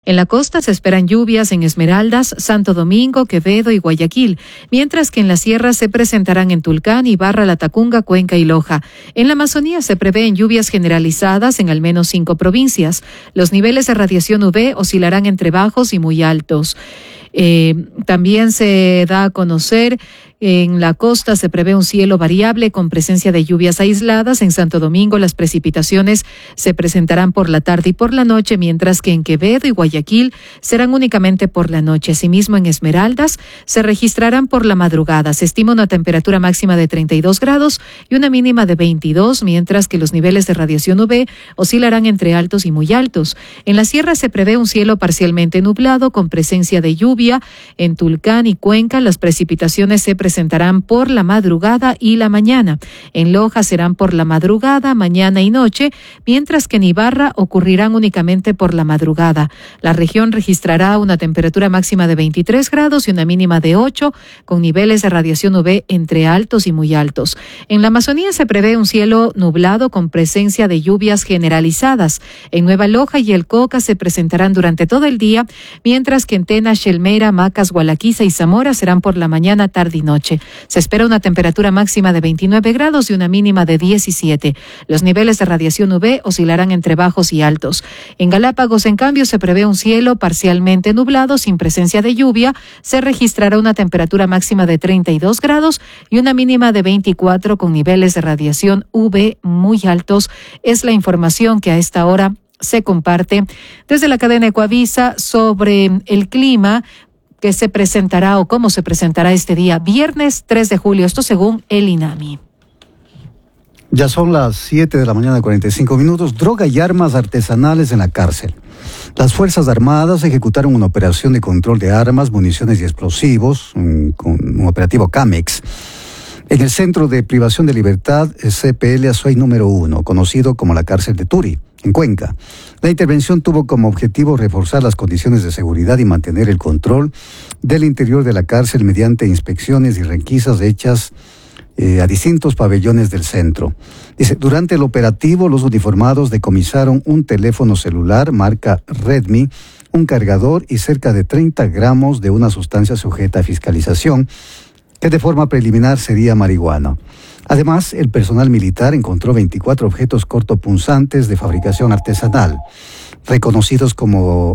En la costa se esperan lluvias en Esmeraldas, Santo Domingo, Quevedo y Guayaquil, mientras que en la sierra se presentarán en Tulcán, Ibarra, Latacunga, Cuenca y Loja. En la Amazonía se prevén lluvias generalizadas en al menos 5 provincias. Los niveles de radiación UV oscilarán entre bajos y muy altos. También se da a conocer en la costa se prevé un cielo variable con presencia de lluvias aisladas. En Santo Domingo las precipitaciones se presentarán por la tarde y por la noche, mientras que en Quevedo y Guayaquil serán únicamente por la noche. Asimismo, en Esmeraldas se registrarán por la madrugada. Se estima una temperatura máxima de 32 grados y una mínima de 22, mientras que los niveles de radiación UV oscilarán entre altos y muy altos. En la sierra se prevé un cielo parcialmente nublado con presencia de lluvia. En Tulcán y Cuenca las precipitaciones se presentarán por la madrugada y la mañana. En Loja serán por la madrugada, mañana y noche, mientras que en Ibarra ocurrirán únicamente por la madrugada. La región registrará una temperatura máxima de 23 grados y una mínima de 8, con niveles de radiación UV entre altos y muy altos. En la Amazonía se prevé un cielo nublado con presencia de lluvias generalizadas. En Nueva Loja y El Coca se presentarán durante todo el día, mientras que en Tena, Xelmera, Macas, Gualaquiza y Zamora serán por la mañana, tarde y noche. Se espera una temperatura máxima de 29 grados y una mínima de 17. Los niveles de radiación UV oscilarán entre bajos y altos. En Galápagos, en cambio, se prevé un cielo parcialmente nublado sin presencia de lluvia. Se registrará una temperatura máxima de 32 grados y una mínima de 24 con niveles de radiación UV muy altos. Es la información que a esta hora se comparte desde la cadena Ecuavisa sobre el clima que se presentará o cómo se presentará este día, viernes 3 de julio, esto según el INAMI. Ya son las 7 de la mañana, 45 minutos. Droga y armas artesanales en la cárcel. Las Fuerzas Armadas ejecutaron una operación de control de armas, municiones y explosivos, con un operativo CAMEX, en el Centro de Privación de Libertad CPL Azuay número 1, conocido como la cárcel de Turi, en Cuenca. La intervención tuvo como objetivo reforzar las condiciones de seguridad y mantener el control del interior de la cárcel mediante inspecciones y requisas hechas a distintos pabellones del centro. Dice, durante el operativo los uniformados decomisaron un teléfono celular marca Redmi, un cargador y cerca de 30 gramos de una sustancia sujeta a fiscalización, que de forma preliminar sería marihuana. Además, el personal militar encontró 24 objetos cortopunzantes de fabricación artesanal, reconocidos como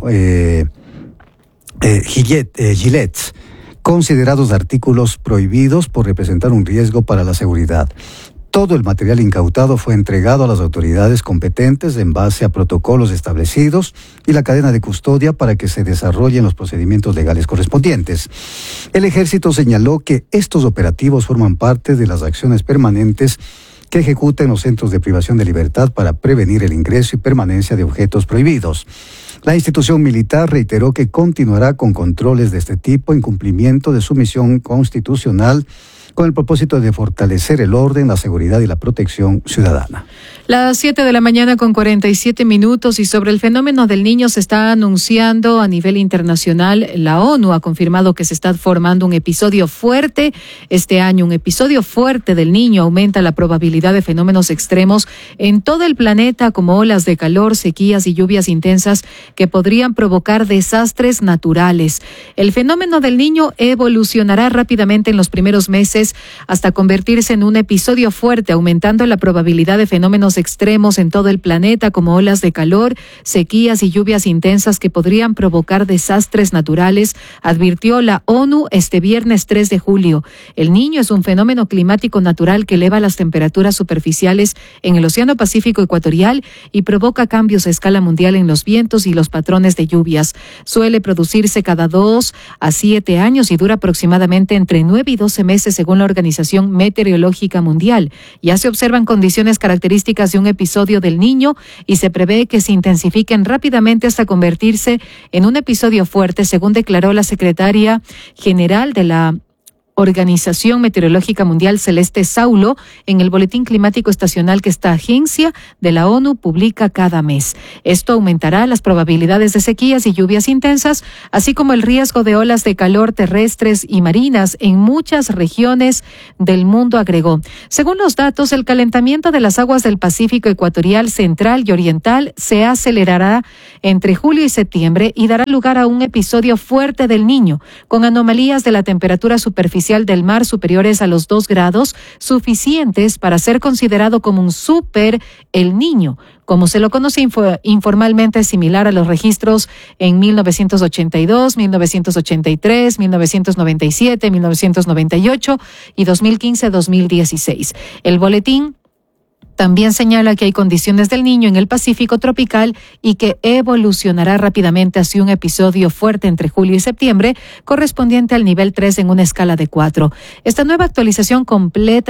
gilets, considerados artículos prohibidos por representar un riesgo para la seguridad. Todo el material incautado fue entregado a las autoridades competentes en base a protocolos establecidos y la cadena de custodia para que se desarrollen los procedimientos legales correspondientes. El Ejército señaló que estos operativos forman parte de las acciones permanentes que ejecutan los centros de privación de libertad para prevenir el ingreso y permanencia de objetos prohibidos. La institución militar reiteró que continuará con controles de este tipo en cumplimiento de su misión constitucional, con el propósito de fortalecer el orden, la seguridad y la protección ciudadana. Las 7 de la mañana con 47 minutos y sobre el fenómeno del niño se está anunciando a nivel internacional. La ONU ha confirmado que se está formando un episodio fuerte este año. Un episodio fuerte del niño aumenta la probabilidad de fenómenos extremos en todo el planeta, como olas de calor, sequías y lluvias intensas que podrían provocar desastres naturales. El fenómeno del niño evolucionará rápidamente en los primeros meses hasta convertirse en un episodio fuerte, aumentando la probabilidad de fenómenos extremos en todo el planeta, como olas de calor, sequías y lluvias intensas que podrían provocar desastres naturales, advirtió la ONU este viernes 3 de julio. El Niño es un fenómeno climático natural que eleva las temperaturas superficiales en el Océano Pacífico Ecuatorial y provoca cambios a escala mundial en los vientos y los patrones de lluvias. Suele producirse cada 2 a 7 años y dura aproximadamente entre 9 y 12 meses según la Organización Meteorológica Mundial. Ya se observan condiciones características de un episodio del Niño y se prevé que se intensifiquen rápidamente hasta convertirse en un episodio fuerte, según declaró la secretaria general de la Organización Meteorológica Mundial Celeste Saulo en el Boletín Climático Estacional que esta agencia de la ONU publica cada mes. Esto aumentará las probabilidades de sequías y lluvias intensas, así como el riesgo de olas de calor terrestres y marinas en muchas regiones del mundo, agregó. Según los datos, el calentamiento de las aguas del Pacífico ecuatorial, central y oriental se acelerará entre julio y septiembre y dará lugar a un episodio fuerte del Niño, con anomalías de la temperatura superficial del mar superiores a los 2 grados, suficientes para ser considerado como un super El Niño, como se lo conoce informalmente, similar a los registros en 1982, 1983, 1997, 1998 y 2015-2016. El boletín también señala que hay condiciones del Niño en el Pacífico tropical y que evolucionará rápidamente hacia un episodio fuerte entre julio y septiembre, correspondiente al nivel 3 en una escala de 4. Esta nueva actualización completa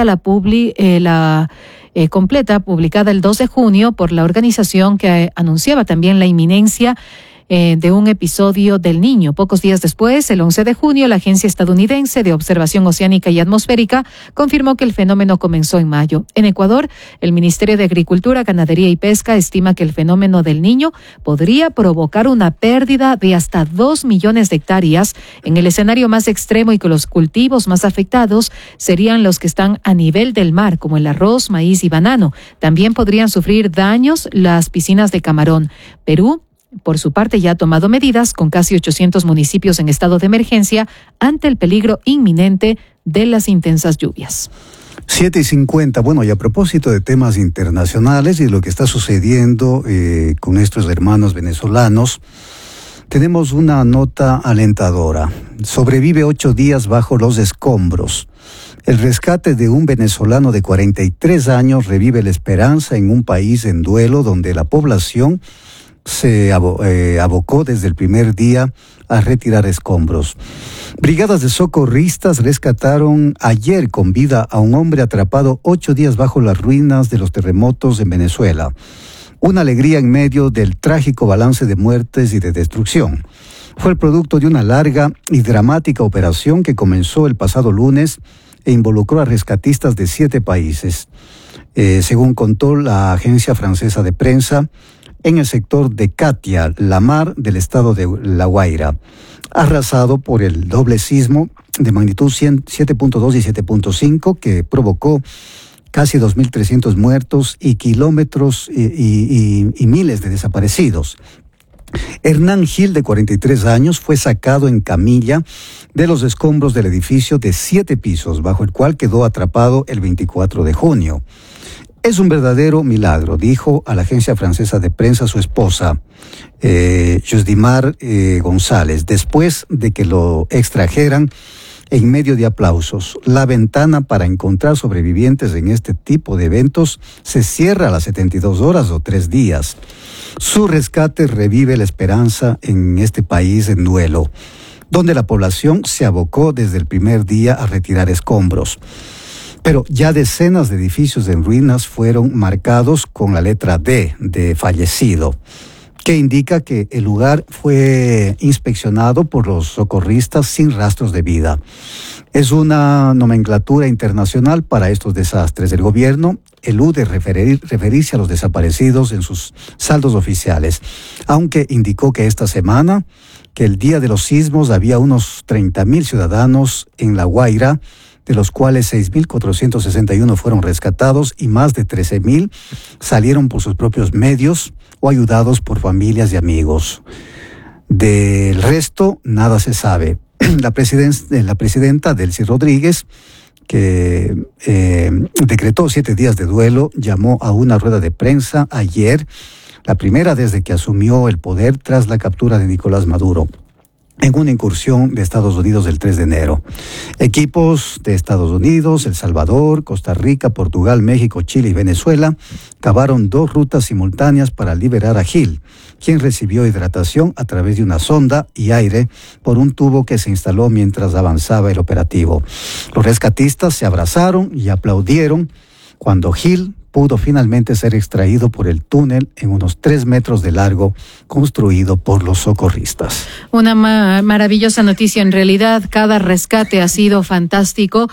publicada el 2 de junio por la organización que anunciaba también la inminencia de un episodio del Niño. Pocos días después, el 11 de junio, la Agencia Estadounidense de Observación Oceánica y Atmosférica confirmó que el fenómeno comenzó en mayo. En Ecuador, el Ministerio de Agricultura, Ganadería y Pesca estima que el fenómeno del Niño podría provocar una pérdida de hasta 2 millones de hectáreas en el escenario más extremo y que los cultivos más afectados serían los que están a nivel del mar, como el arroz, maíz y banano. También podrían sufrir daños las piscinas de camarón. Perú, por su parte, ya ha tomado medidas con casi 800 municipios en estado de emergencia ante el peligro inminente de las intensas lluvias. 7:50. Bueno, y a propósito de temas internacionales y lo que está sucediendo con nuestros hermanos venezolanos, tenemos una nota alentadora. Sobrevive 8 días bajo los escombros. El rescate de un venezolano de 43 años revive la esperanza en un país en duelo donde la población se abocó desde el primer día a retirar escombros. Brigadas de socorristas rescataron ayer con vida a un hombre atrapado 8 días bajo las ruinas de los terremotos en Venezuela. Una alegría en medio del trágico balance de muertes y de destrucción. Fue el producto de una larga y dramática operación que comenzó el pasado lunes e involucró a rescatistas de 7 países. Según contó la agencia francesa de prensa, en el sector de Catia, la mar del estado de La Guaira, arrasado por el doble sismo de magnitud 7.2 y 7.5 que provocó casi 2.300 muertos y kilómetros y miles de desaparecidos. Hernán Gil, de 43 años, fue sacado en camilla de los escombros del edificio de 7 pisos, bajo el cual quedó atrapado el 24 de junio. Es un verdadero milagro, dijo a la agencia francesa de prensa su esposa, Jusdimar González, después de que lo extrajeran en medio de aplausos. La ventana para encontrar sobrevivientes en este tipo de eventos se cierra a las 72 horas o 3 días. Su rescate revive la esperanza en este país en duelo, donde la población se abocó desde el primer día a retirar escombros. Pero ya decenas de edificios en ruinas fueron marcados con la letra D de fallecido, que indica que el lugar fue inspeccionado por los socorristas sin rastros de vida. Es una nomenclatura internacional para estos desastres. El gobierno elude referirse a los desaparecidos en sus saldos oficiales, aunque indicó que esta semana, que el día de los sismos había unos 30.000 ciudadanos en La Guaira, de los cuales 6.461 fueron rescatados y más de 13.000 salieron por sus propios medios o ayudados por familias y amigos. Del resto, nada se sabe. La presidenta Delcy Rodríguez, que decretó 7 días de duelo, llamó a una rueda de prensa ayer, la primera desde que asumió el poder tras la captura de Nicolás Maduro en una incursión de Estados Unidos el 3 de enero. Equipos de Estados Unidos, El Salvador, Costa Rica, Portugal, México, Chile y Venezuela cavaron 2 rutas simultáneas para liberar a Gil, quien recibió hidratación a través de una sonda y aire por un tubo que se instaló mientras avanzaba el operativo. Los rescatistas se abrazaron y aplaudieron cuando Gil pudo finalmente ser extraído por el túnel en unos 3 metros de largo construido por los socorristas. Una maravillosa noticia en realidad. Cada rescate ha sido fantástico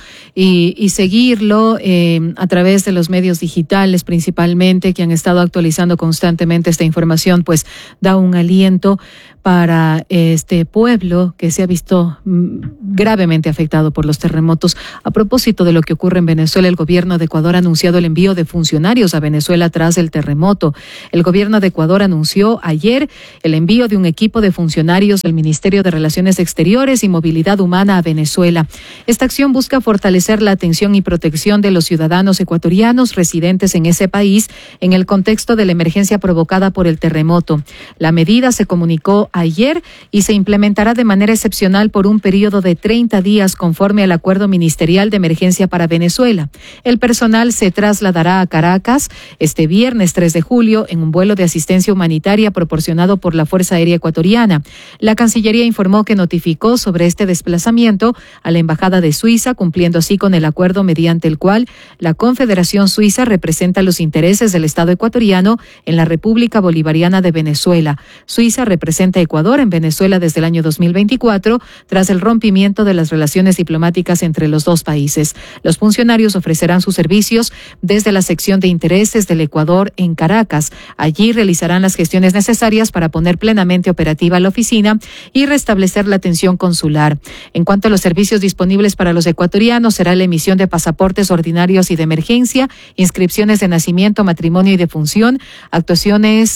y seguirlo a través de los medios digitales principalmente, que han estado actualizando constantemente esta información, pues da un aliento para este pueblo que se ha visto gravemente afectado por los terremotos. A propósito de lo que ocurre en Venezuela, el gobierno de Ecuador ha anunciado el envío de funcionarios a Venezuela tras el terremoto. El gobierno de Ecuador anunció ayer el envío de un equipo de funcionarios del Ministerio de Relaciones Exteriores y Movilidad Humana a Venezuela. Esta acción busca fortalecer la atención y protección de los ciudadanos ecuatorianos residentes en ese país en el contexto de la emergencia provocada por el terremoto. La medida se comunicó ayer y se implementará de manera excepcional por un periodo de 30 días conforme al Acuerdo Ministerial de Emergencia para Venezuela. El personal se trasladará a Caracas este viernes 3 de julio en un vuelo de asistencia humanitaria proporcionado por la Fuerza Aérea Ecuatoriana. La Cancillería informó que notificó sobre este desplazamiento a la Embajada de Suiza, cumpliendo así con el acuerdo mediante el cual la Confederación Suiza representa los intereses del Estado ecuatoriano en la República Bolivariana de Venezuela. Suiza representa a Ecuador en Venezuela desde el año 2024, tras el rompimiento de las relaciones diplomáticas entre los dos países. Los funcionarios ofrecerán sus servicios desde la sección de intereses del Ecuador en Caracas. Allí realizarán las gestiones necesarias para poner plenamente operativa la oficina y restablecer la atención consular. En cuanto a los servicios disponibles para los ecuatorianos, será la emisión de pasaportes ordinarios y de emergencia, inscripciones de nacimiento, matrimonio y defunción, actuaciones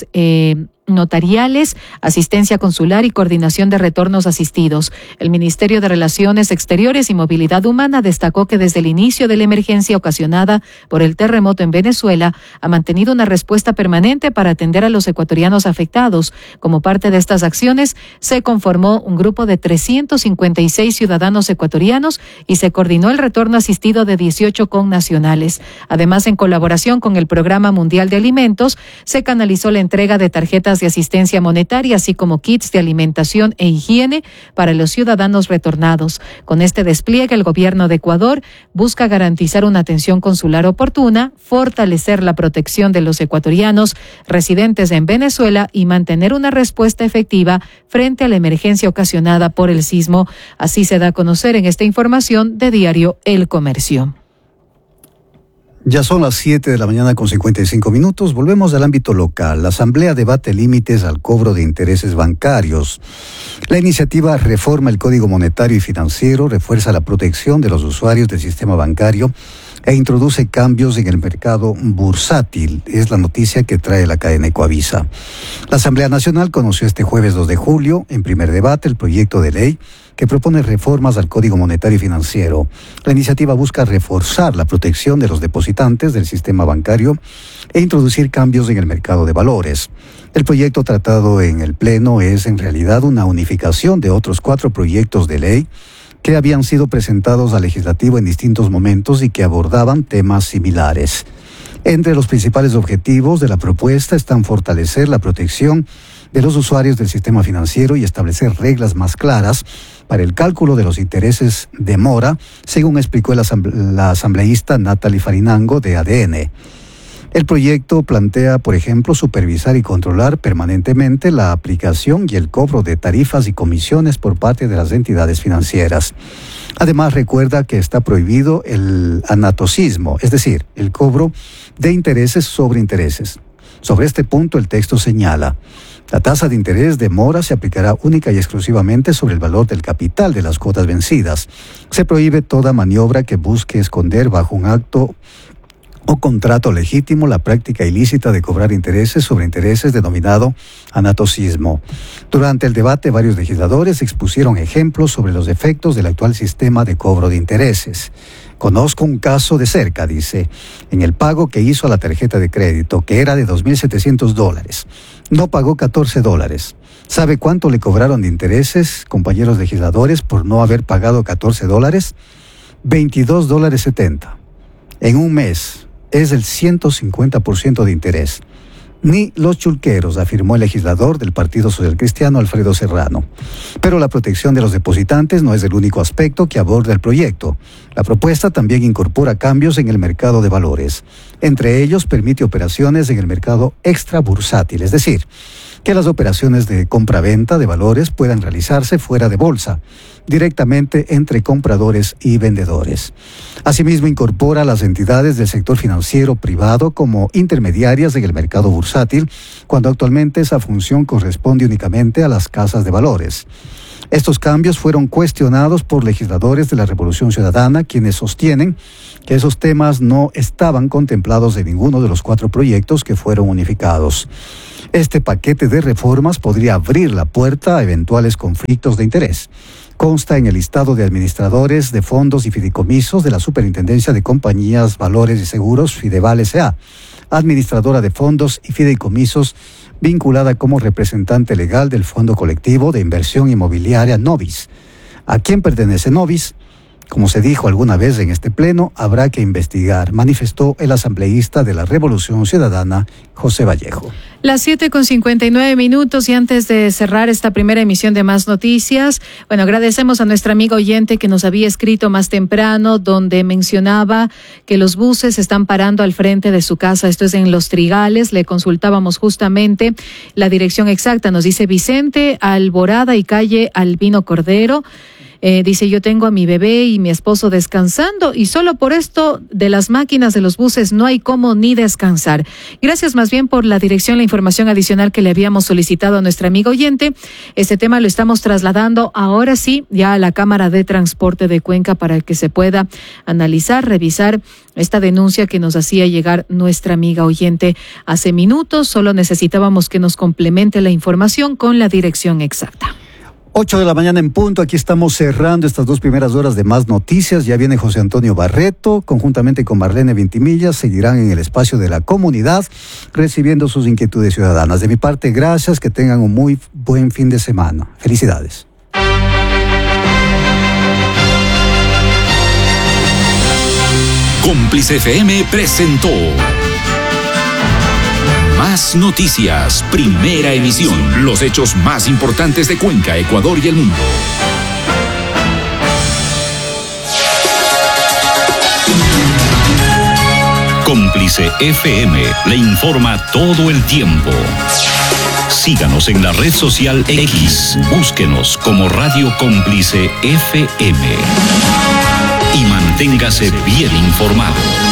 notariales, asistencia consular y coordinación de retornos asistidos. El Ministerio de Relaciones Exteriores y Movilidad Humana destacó que desde el inicio de la emergencia ocasionada por el terremoto en Venezuela ha mantenido una respuesta permanente para atender a los ecuatorianos afectados. Como parte de estas acciones, se conformó un grupo de 356 ciudadanos ecuatorianos y se coordinó el retorno asistido de 18 connacionales. Además, en colaboración con el Programa Mundial de Alimentos, se canalizó la entrega de tarjetas de asistencia monetaria, así como kits de alimentación e higiene para los ciudadanos retornados. Con este despliegue, el gobierno de Ecuador busca garantizar una atención consular oportuna, fortalecer la protección de los ecuatorianos residentes en Venezuela y mantener una respuesta efectiva frente a la emergencia ocasionada por el sismo. Así se da a conocer en esta información de Diario El Comercio. Ya son las 7 de la mañana con 55 minutos. Volvemos al ámbito local. La Asamblea debate límites al cobro de intereses bancarios. La iniciativa reforma el Código Monetario y Financiero, refuerza la protección de los usuarios del sistema bancario e introduce cambios en el mercado bursátil. Es la noticia que trae la cadena Ecoavisa. La Asamblea Nacional conoció este jueves 2 de julio, en primer debate, el proyecto de ley que propone reformas al Código Monetario y Financiero. La iniciativa busca reforzar la protección de los depositantes del sistema bancario e introducir cambios en el mercado de valores. El proyecto tratado en el Pleno es en realidad una unificación de otros 4 proyectos de ley que habían sido presentados al legislativo en distintos momentos y que abordaban temas similares. Entre los principales objetivos de la propuesta están fortalecer la protección de los usuarios del sistema financiero y establecer reglas más claras para el cálculo de los intereses de mora, según explicó la asambleísta Natalie Farinango de ADN. El proyecto plantea, por ejemplo, supervisar y controlar permanentemente la aplicación y el cobro de tarifas y comisiones por parte de las entidades financieras. Además, recuerda que está prohibido el anatocismo, es decir, el cobro de intereses sobre intereses. Sobre este punto, el texto señala: la tasa de interés de mora se aplicará única y exclusivamente sobre el valor del capital de las cuotas vencidas. Se prohíbe toda maniobra que busque esconder bajo un acto o contrato legítimo la práctica ilícita de cobrar intereses sobre intereses denominado anatocismo. Durante el debate, varios legisladores expusieron ejemplos sobre los efectos del actual sistema de cobro de intereses. Conozco un caso de cerca, dice, en el pago que hizo a la tarjeta de crédito, que era de $2,700. No pagó $14. ¿Sabe cuánto le cobraron de intereses, compañeros legisladores, por no haber pagado $14? $22.70. En un mes. Es el 150% de interés. ni los chulqueros, afirmó el legislador del Partido Social Cristiano Alfredo Serrano. Pero la protección de los depositantes no es el único aspecto que aborda el proyecto. La propuesta también incorpora cambios en el mercado de valores. Entre ellos, permite operaciones en el mercado extrabursátil, es decir, que las operaciones de compra-venta de valores puedan realizarse fuera de bolsa, directamente entre compradores y vendedores. Asimismo, incorpora a las entidades del sector financiero privado como intermediarias en el mercado bursátil, cuando actualmente esa función corresponde únicamente a las casas de valores. Estos cambios fueron cuestionados por legisladores de la Revolución Ciudadana, quienes sostienen que esos temas no estaban contemplados en ninguno de los 4 proyectos que fueron unificados. Este paquete de reformas podría abrir la puerta a eventuales conflictos de interés. Consta en el listado de administradores de fondos y fideicomisos de la Superintendencia de Compañías, Valores y Seguros, Fideval S.A., administradora de fondos y fideicomisos vinculada como representante legal del Fondo Colectivo de Inversión Inmobiliaria Novis. ¿A quién pertenece Novis? Como se dijo alguna vez en este pleno, habrá que investigar, manifestó el asambleísta de la Revolución Ciudadana, José Vallejo. Las 7:59 y antes de cerrar esta primera emisión de Más Noticias, agradecemos a nuestra amiga oyente que nos había escrito más temprano, donde mencionaba que los buses están parando al frente de su casa. Esto es en Los Trigales. Le consultábamos justamente la dirección exacta. Nos dice Vicente Alborada y calle Albino Cordero. Dice, yo tengo a mi bebé y mi esposo descansando y solo por esto de las máquinas de los buses no hay cómo ni descansar. Gracias más bien por la dirección, la información adicional que le habíamos solicitado a nuestra amiga oyente. Este tema lo estamos trasladando ahora sí ya a la Cámara de Transporte de Cuenca para que se pueda analizar, revisar esta denuncia que nos hacía llegar nuestra amiga oyente hace minutos. Solo necesitábamos que nos complemente la información con la dirección exacta. 8 de la mañana en punto, aquí estamos cerrando estas 2 primeras horas de Más Noticias. Ya viene José Antonio Barreto, conjuntamente con Marlene Vintimilla, seguirán en el espacio de la comunidad, recibiendo sus inquietudes ciudadanas. De mi parte, gracias, que tengan un muy buen fin de semana. Felicidades. Cómplice FM presentó Más Noticias, primera emisión. Los hechos más importantes de Cuenca, Ecuador y el mundo. Cómplice FM le informa todo el tiempo. Síganos en la red social X. Búsquenos como Radio Cómplice FM. Y manténgase bien informado.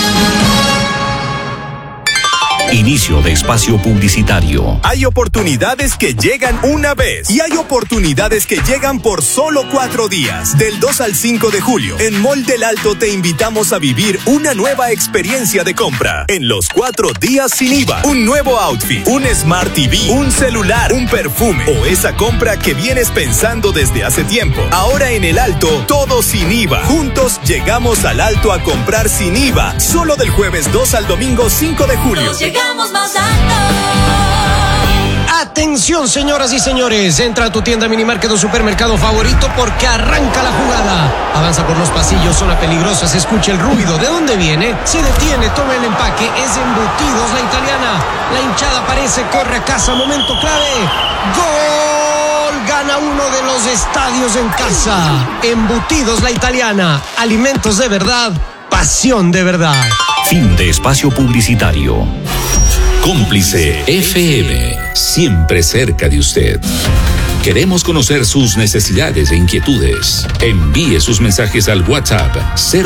Inicio de espacio publicitario. Hay oportunidades que llegan una vez y hay oportunidades que llegan por solo 4 días. Del 2 al 5 de julio, en Mall del Alto te invitamos a vivir una nueva experiencia de compra. En los 4 días sin IVA, un nuevo outfit, un Smart TV, un celular, un perfume o esa compra que vienes pensando desde hace tiempo. Ahora en el Alto, todo sin IVA. Juntos llegamos al Alto a comprar sin IVA. Solo del jueves 2 al domingo 5 de julio. Más alto. Atención, señoras y señores, entra a tu tienda Minimarket o supermercado favorito porque arranca la jugada. Avanza por los pasillos, zona peligrosa, se escucha el ruido. ¿De dónde viene? Se detiene, toma el empaque, es Embutidos La Italiana. La hinchada aparece, corre a casa, momento clave. ¡Gol! Gana uno de los estadios en casa. Embutidos La Italiana, alimentos de verdad, pasión de verdad. Fin de espacio publicitario. Cómplice FM, siempre cerca de usted. Queremos conocer sus necesidades e inquietudes. Envíe sus mensajes al WhatsApp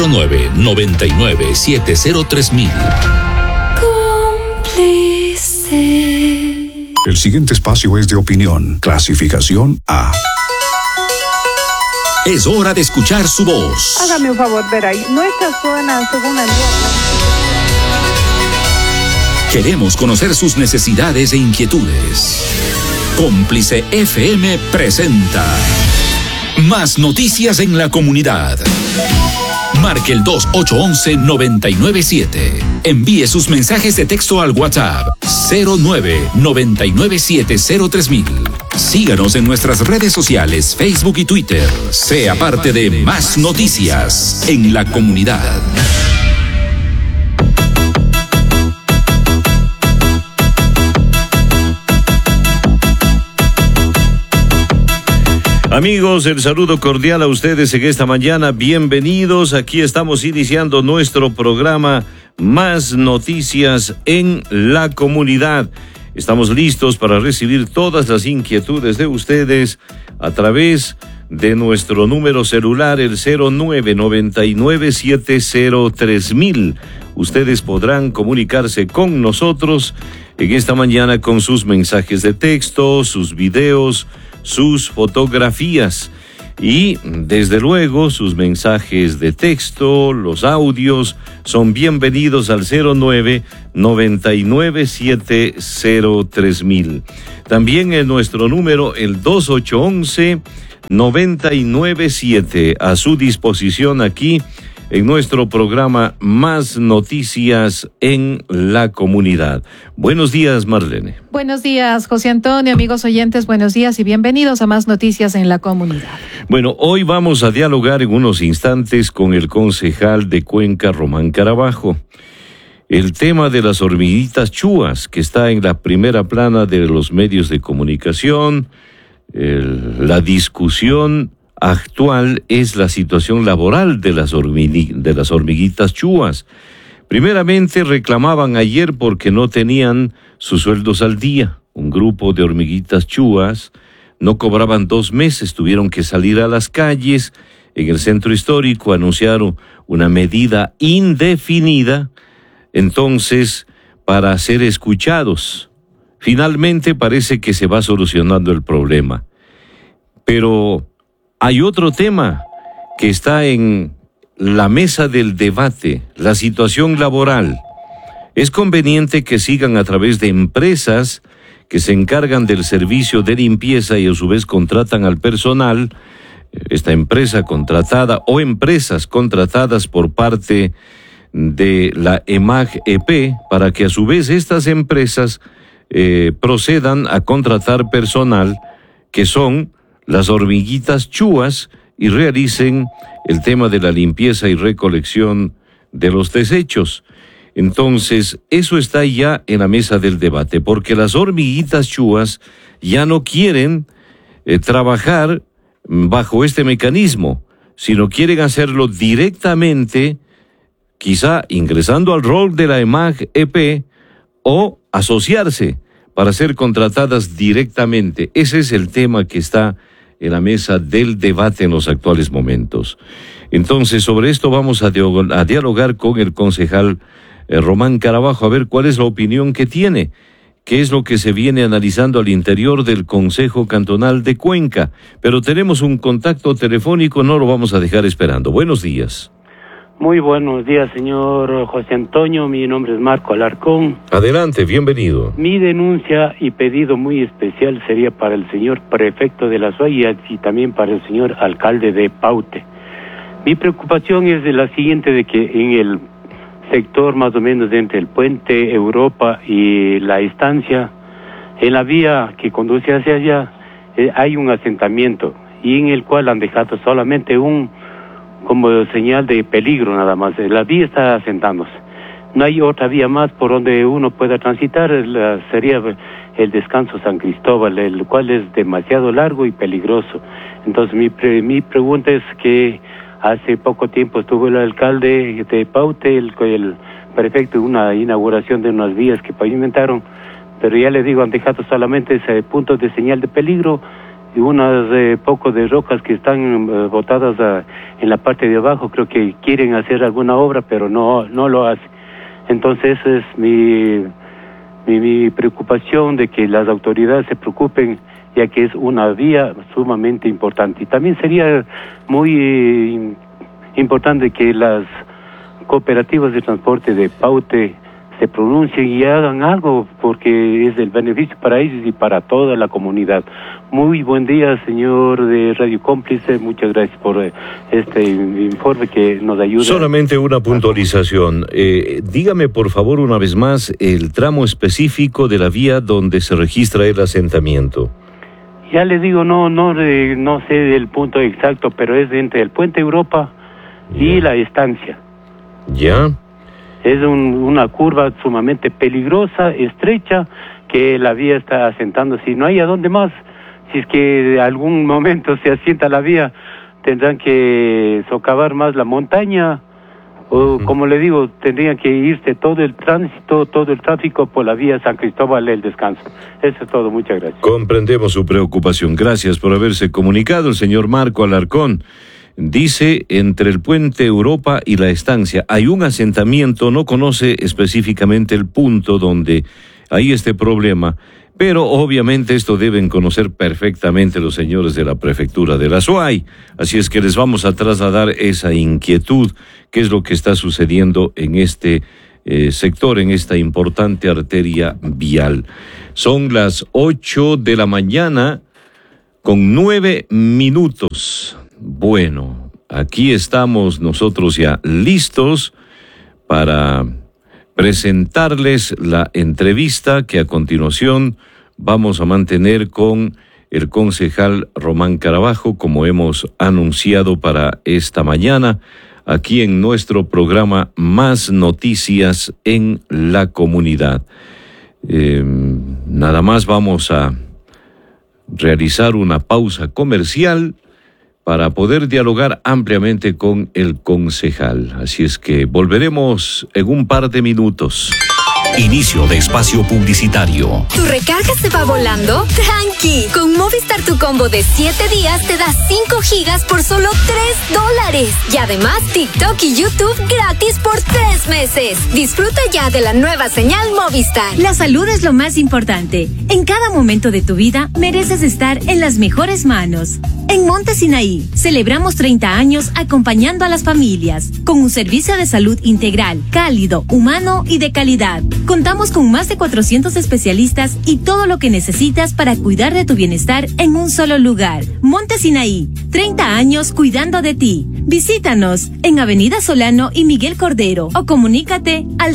0999703000. Cómplice. El siguiente espacio es de opinión, clasificación A. Es hora de escuchar su voz. Hágame un favor, ver ahí. Nuestra zona, según el Queremos conocer sus necesidades e inquietudes. Cómplice FM presenta Más Noticias en la Comunidad. Marque el 2811-997. Envíe sus mensajes de texto al WhatsApp 0999703000. Síganos en nuestras redes sociales, Facebook y Twitter. Sea parte de Más Noticias en la Comunidad. Amigos, el saludo cordial a ustedes en esta mañana. Bienvenidos. Aquí estamos iniciando nuestro programa Más Noticias en la Comunidad. Estamos listos para recibir todas las inquietudes de ustedes a través de nuestro número celular, el 0999703000. Ustedes podrán comunicarse con nosotros en esta mañana con sus mensajes de texto, sus videos, sus fotografías y, desde luego, sus mensajes de texto, los audios, son bienvenidos al 0999703000. También en nuestro número, el 2811-997, a su disposición aquí en nuestro programa Más Noticias en la Comunidad. Buenos días, Marlene. Buenos días, José Antonio, amigos oyentes, buenos días y bienvenidos a Más Noticias en la Comunidad. Bueno, hoy vamos a dialogar en unos instantes con el concejal de Cuenca, Román Carabajo. El tema de las hormiguitas chúas, que está en la primera plana de los medios de comunicación, la discusión actual es la situación laboral de las hormiguitas chúas. Primeramente reclamaban ayer porque no tenían sus sueldos al día. Un grupo de hormiguitas chúas no cobraban 2 meses, tuvieron que salir a las calles. En el centro histórico anunciaron una medida indefinida, entonces, para ser escuchados. Finalmente parece que se va solucionando el problema. Pero hay otro tema que está en la mesa del debate, la situación laboral. Es conveniente que sigan a través de empresas que se encargan del servicio de limpieza y a su vez contratan al personal, esta empresa contratada o empresas contratadas por parte de la EMAG-EP, para que a su vez estas empresas procedan a contratar personal que son las hormiguitas chúas y realicen el tema de la limpieza y recolección de los desechos. Entonces, eso está ya en la mesa del debate, porque las hormiguitas chúas ya no quieren trabajar bajo este mecanismo, sino quieren hacerlo directamente, quizá ingresando al rol de la EMAG-EP o asociarse para ser contratadas directamente. Ese es el tema que está en la mesa del debate en los actuales momentos. Entonces, sobre esto vamos a dialogar con el concejal Román Carabajo, a ver cuál es la opinión que tiene, qué es lo que se viene analizando al interior del Consejo Cantonal de Cuenca. Pero tenemos un contacto telefónico, no lo vamos a dejar esperando. Buenos días. Muy buenos días, señor José Antonio. Mi nombre es Marco Alarcón. Adelante, bienvenido. Mi denuncia y pedido muy especial sería para el señor prefecto de la Suaya y también para el señor alcalde de Paute. Mi preocupación es de la siguiente, de que en el sector más o menos entre el puente Europa y la estancia, en la vía que conduce hacia allá, hay un asentamiento y en el cual han dejado solamente como señal de peligro nada más. La vía está asentándose. No hay otra vía más por donde uno pueda transitar. Sería el Descanso San Cristóbal, el cual es demasiado largo y peligroso. Entonces mi pregunta es que hace poco tiempo estuvo el alcalde de Paute, el prefecto, una inauguración de unas vías que pavimentaron, pero ya le digo, han dejado solamente ese punto de señal de peligro y unas poco de rocas que están botadas en la parte de abajo. Creo que quieren hacer alguna obra, pero no lo hace. Entonces esa es mi preocupación, de que las autoridades se preocupen, ya que es una vía sumamente importante. Y también sería muy importante que las cooperativas de transporte de Paute se pronuncien y hagan algo, porque es el beneficio para ellos y para toda la comunidad. Muy buen día, señor de Radio Cómplice, muchas gracias por este informe que nos ayuda. Solamente una puntualización. Dígame, por favor, una vez más, el tramo específico de la vía donde se registra el asentamiento. Ya le digo, no sé el punto exacto, pero es entre el puente Europa y la estancia. ¿Ya? Es una curva sumamente peligrosa, estrecha, que la vía está asentando. Si no hay a dónde más, si es que de algún momento se asienta la vía, tendrán que socavar más la montaña, o como le digo, tendrían que irse todo el tráfico por la vía San Cristóbal el Descanso. Eso es todo, muchas gracias. Comprendemos su preocupación. Gracias por haberse comunicado. El señor Marco Alarcón dice, entre el puente Europa y la estancia hay un asentamiento, no conoce específicamente el punto donde hay este problema, pero obviamente esto deben conocer perfectamente los señores de la prefectura de la SUAY, así es que les vamos a trasladar esa inquietud, qué es lo que está sucediendo en este sector, en esta importante arteria vial. Son las 8 de la mañana con 9 minutos. Bueno, aquí estamos nosotros ya listos para presentarles la entrevista que a continuación vamos a mantener con el concejal Román Carabajo, como hemos anunciado para esta mañana, aquí en nuestro programa Más Noticias en la Comunidad. Nada más vamos a realizar una pausa comercial para poder dialogar ampliamente con el concejal. Así es que volveremos en un par de minutos. Inicio de espacio publicitario. ¿Tu recarga se va volando? ¡Tranqui! Con Movistar tu combo de 7 días te da 5 gigas por solo $3. Y además TikTok y YouTube gratis por 3 meses. Disfruta ya de la nueva señal Movistar. La salud es lo más importante. En cada momento de tu vida mereces estar en las mejores manos. En Monte Sinaí celebramos 30 años acompañando a las familias con un servicio de salud integral, cálido, humano y de calidad. Contamos con más de 400 especialistas y todo lo que necesitas para cuidar de tu bienestar en un solo lugar. Monte Sinaí, 30 años cuidando de ti. Visítanos en Avenida Solano y Miguel Cordero o comunícate al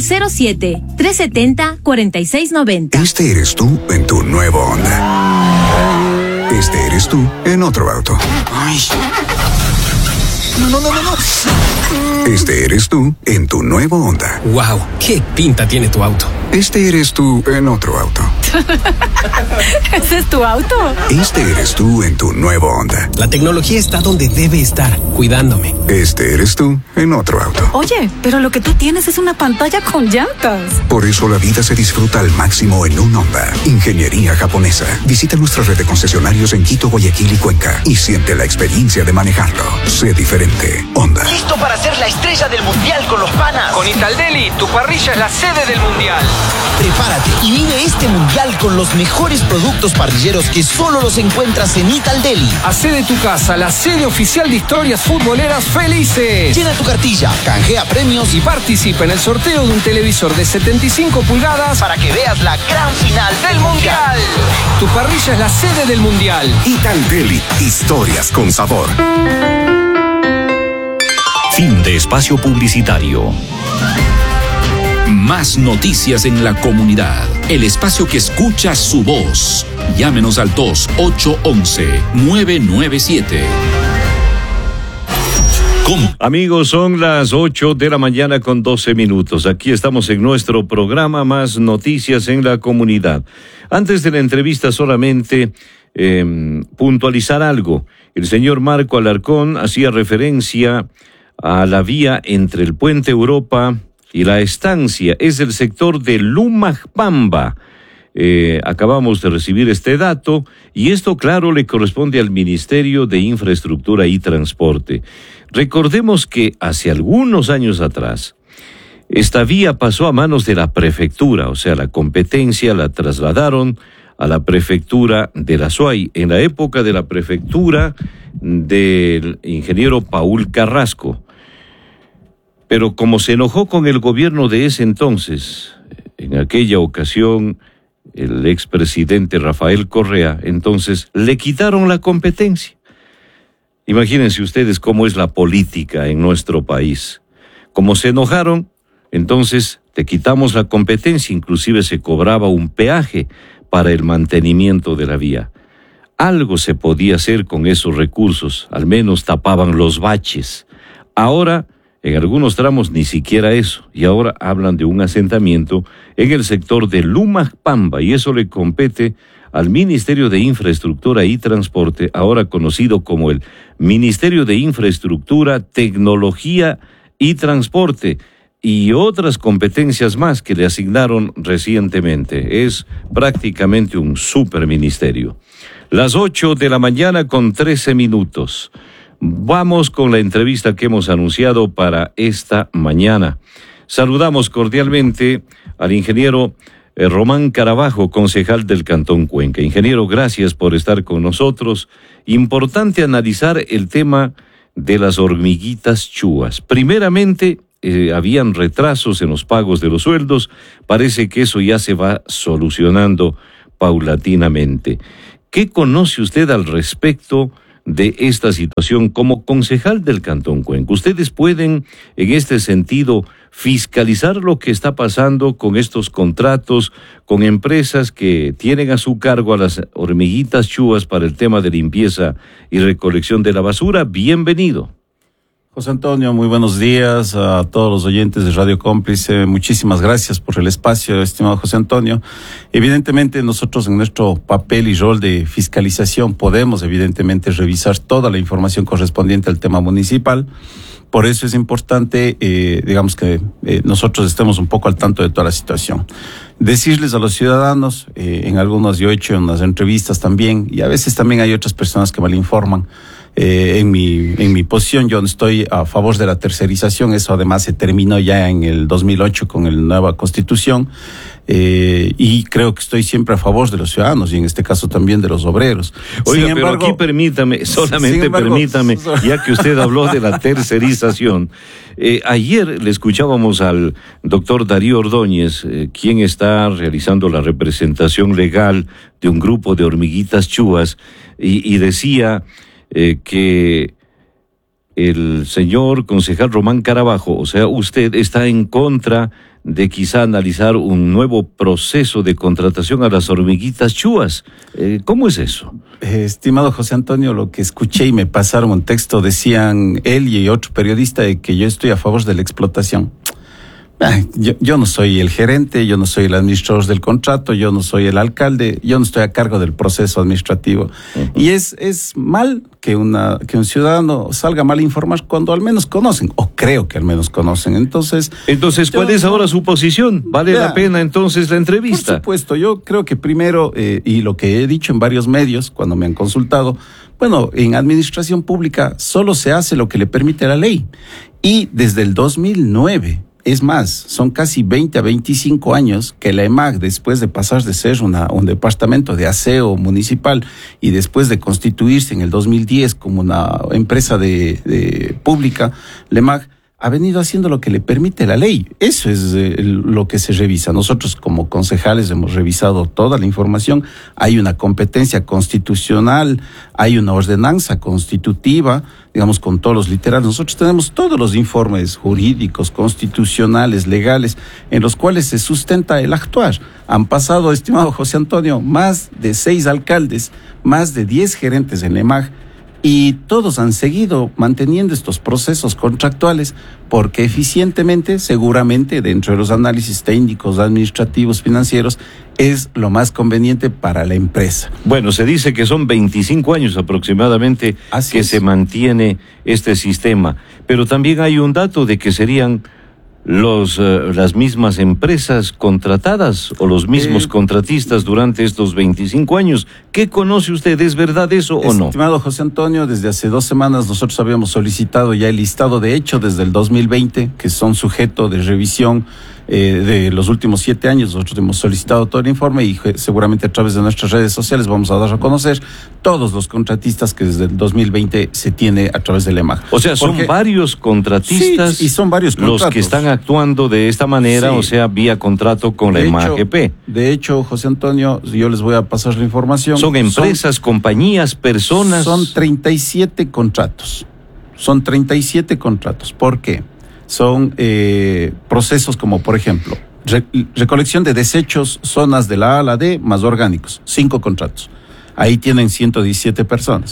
07-370-4690. Este eres tú en tu nuevo Honda. Este eres tú en otro auto. Ay. No. Este eres tú en tu nuevo Honda. Wow, qué pinta tiene tu auto. Este eres tú en otro auto. ¿Ese es tu auto? Este eres tú en tu nuevo Honda. La tecnología está donde debe estar, cuidándome. Este eres tú en otro auto. Oye, pero lo que tú tienes es una pantalla con llantas. Por eso la vida se disfruta al máximo en un Honda. Ingeniería japonesa. Visita nuestra red de concesionarios en Quito, Guayaquil y Cuenca y siente la experiencia de manejarlo. Sé diferente. Honda. ¿Listo para ser la estrella del mundial con los panas? Con Italdeli, tu parrilla es la sede del mundial. Prepárate y vive este mundial con los mejores productos parrilleros que solo los encuentras en Italdeli. Hacé de tu casa la sede oficial de historias futboleras felices. Llena tu cartilla, canjea premios y participa en el sorteo de un televisor de 75 pulgadas para que veas la gran final del mundial. Tu parrilla es la sede del mundial. Italdeli, historias con sabor. Fin de espacio publicitario. Más noticias en la comunidad. El espacio que escucha su voz. Llámenos al 2811-997. Amigos, son las 8 de la mañana con 12 minutos. Aquí estamos en nuestro programa Más Noticias en la Comunidad. Antes de la entrevista solamente puntualizar algo. El señor Marco Alarcón hacía referencia a la vía entre el puente Europa y la estancia. Es el sector de Lumajpamba. Acabamos de recibir este dato y esto, claro, le corresponde al Ministerio de Infraestructura y Transporte. Recordemos que hace algunos años atrás esta vía pasó a manos de la prefectura, o sea, la competencia la trasladaron a la prefectura de la SUAY, en la época de la prefectura del ingeniero Paul Carrasco. Pero como se enojó con el gobierno de ese entonces, en aquella ocasión, el expresidente Rafael Correa, entonces le quitaron la competencia. Imagínense ustedes cómo es la política en nuestro país. Como se enojaron, entonces te quitamos la competencia, inclusive se cobraba un peaje para el mantenimiento de la vía. Algo se podía hacer con esos recursos, al menos tapaban los baches. Ahora, en algunos tramos ni siquiera eso, y ahora hablan de un asentamiento en el sector de Lumajpamba, y eso le compete al Ministerio de Infraestructura y Transporte, ahora conocido como el Ministerio de Infraestructura, Tecnología y Transporte, y otras competencias más que le asignaron recientemente. Es prácticamente un superministerio. Las 8:13 a.m. Vamos con la entrevista que hemos anunciado para esta mañana. Saludamos cordialmente al ingeniero Román Carabajo, concejal del Cantón Cuenca. Ingeniero, gracias por estar con nosotros. Importante analizar el tema de las hormiguitas chúas. Primeramente, habían retrasos en los pagos de los sueldos. Parece que eso ya se va solucionando paulatinamente. ¿Qué conoce usted al respecto de esta situación como concejal del Cantón Cuenca? ¿Ustedes pueden, en este sentido, fiscalizar lo que está pasando con estos contratos, con empresas que tienen a su cargo a las hormiguitas chúas para el tema de limpieza y recolección de la basura? Bienvenido. José Antonio, muy buenos días a todos los oyentes de Radio Cómplice. Muchísimas gracias por el espacio, estimado José Antonio. Evidentemente, nosotros en nuestro papel y rol de fiscalización podemos, evidentemente, revisar toda la información correspondiente al tema municipal. Por eso es importante, digamos que nosotros estemos un poco al tanto de toda la situación. Decirles a los ciudadanos, en algunas yo he hecho unas entrevistas también, y a veces también hay otras personas que malinforman. En mi posición yo no estoy a favor de la tercerización, eso además se terminó ya en el 2008 con la nueva Constitución, y creo que estoy siempre a favor de los ciudadanos y en este caso también de los obreros. Oiga, pero aquí permítame, permítame, ya que usted habló de la tercerización. Ayer le escuchábamos al doctor Darío Ordóñez, quien está realizando la representación legal de un grupo de hormiguitas chúas, y decía que el señor concejal Román Carabajo, o sea, usted está en contra de quizá analizar un nuevo proceso de contratación a las hormiguitas chúas. ¿Cómo es eso? Estimado José Antonio, lo que escuché y me pasaron un texto, decían él y otro periodista de que yo estoy a favor de la explotación. Yo no soy el gerente, yo no soy el administrador del contrato, yo no soy el alcalde, yo no estoy a cargo del proceso administrativo. Y es mal que un ciudadano salga mal a informar cuando al menos conocen, o creo que al menos conocen. Entonces, ¿cuál es ahora su posición? ¿Vale la pena entonces la entrevista? Por supuesto, yo creo que primero, y lo que he dicho en varios medios cuando me han consultado, bueno, en administración pública solo se hace lo que le permite la ley. Y desde el 2009... Es más, son casi 20 a 25 años que la EMAG, después de pasar de ser un departamento de aseo municipal y después de constituirse en el 2010 como una empresa pública, la EMAG ha venido haciendo lo que le permite la ley. Eso es lo que se revisa. Nosotros como concejales hemos revisado toda la información. Hay una competencia constitucional, hay una ordenanza constitutiva, digamos, con todos los literales. Nosotros tenemos todos los informes jurídicos, constitucionales, legales, en los cuales se sustenta el actuar. Han pasado, estimado José Antonio, más de 6 alcaldes, más de 10 gerentes en la EMAG, y todos han seguido manteniendo estos procesos contractuales porque eficientemente, seguramente, dentro de los análisis técnicos, administrativos, financieros, es lo más conveniente para la empresa. Bueno, se dice que son 25 años aproximadamente se mantiene este sistema, pero también hay un dato de que serían las mismas empresas contratadas o los mismos contratistas durante estos 25 años. ¿Qué conoce usted? ¿Es verdad eso o no? Estimado José Antonio, desde hace 2 semanas nosotros habíamos solicitado ya el listado de hecho desde el 2020, que son sujeto de revisión de los últimos 7 años. Nosotros hemos solicitado todo el informe y seguramente a través de nuestras redes sociales vamos a dar a conocer todos los contratistas que desde el 2020 se tiene a través del EMAG. O sea, son varios contratistas, sí, y son varios contratos los que están actuando de esta manera, sí, o sea, vía contrato con la EMAG-EP. De hecho, José Antonio, yo les voy a pasar la información. ¿Son empresas, compañías, personas? Son 37 contratos. Son 37 contratos. ¿Por qué? Son procesos como, por ejemplo, recolección de desechos, zonas de la A a la D, más orgánicos, 5 contratos. Ahí tienen 117 personas.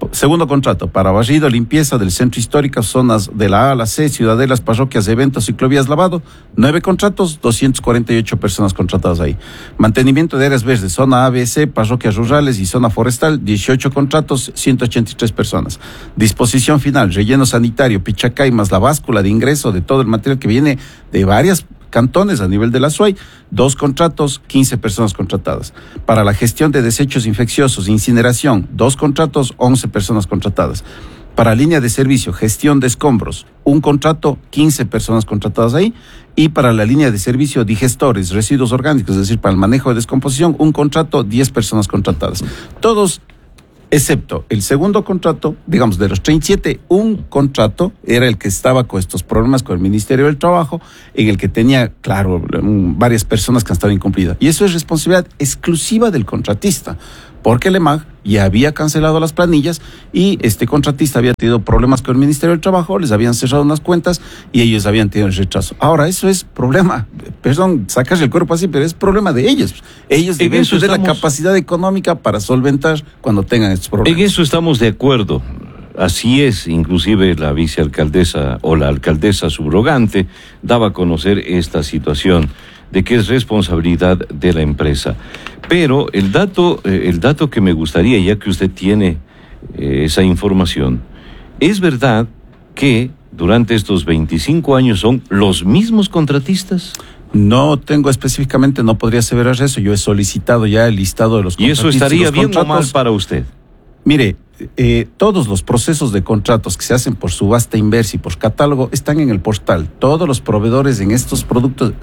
Segundo contrato, para barrido, limpieza del centro histórico, zonas de la A a la C, ciudadelas, parroquias, eventos, ciclovías, lavado. 9 contratos, 248 personas contratadas ahí. Mantenimiento de áreas verdes, zona A, B, C, parroquias rurales y zona forestal, 18 contratos, 183 personas. Disposición final, relleno sanitario, Pichacay, más la báscula de ingreso de todo el material que viene de varias cantones a nivel de la SUAY, 2 contratos, 15 personas contratadas. Para la gestión de desechos infecciosos, incineración, 2 contratos, 11 personas contratadas. Para línea de servicio, gestión de escombros, 1 contrato, 15 personas contratadas ahí. Y para la línea de servicio, digestores, residuos orgánicos, es decir, para el manejo de descomposición, 1 contrato, 10 personas contratadas. Todos, excepto el segundo contrato, digamos, de los 37, 1 contrato era el que estaba con estos problemas con el Ministerio del Trabajo, en el que tenía, claro, varias personas que han estado incumplidas. Y eso es responsabilidad exclusiva del contratista, porque el EMAG ya había cancelado las planillas y este contratista había tenido problemas con el Ministerio del Trabajo, les habían cerrado unas cuentas y ellos habían tenido el rechazo. Ahora, eso es problema, perdón, sacas el cuerpo así, pero es problema de ellos. Ellos deben tener la capacidad económica para solventar cuando tengan estos problemas. En eso estamos de acuerdo. Así es, inclusive la vicealcaldesa o la alcaldesa subrogante daba a conocer esta situación de que es responsabilidad de la empresa. Pero el dato que me gustaría, ya que usted tiene esa información, ¿es verdad que durante estos 25 años son los mismos contratistas? No tengo específicamente, no podría aseverar eso. Yo he solicitado ya el listado de los contratistas. ¿Y eso estaría bien o mal para usted? Mire, todos los procesos de contratos que se hacen por subasta inversa y por catálogo están en el portal. Todos los proveedores de estos productos,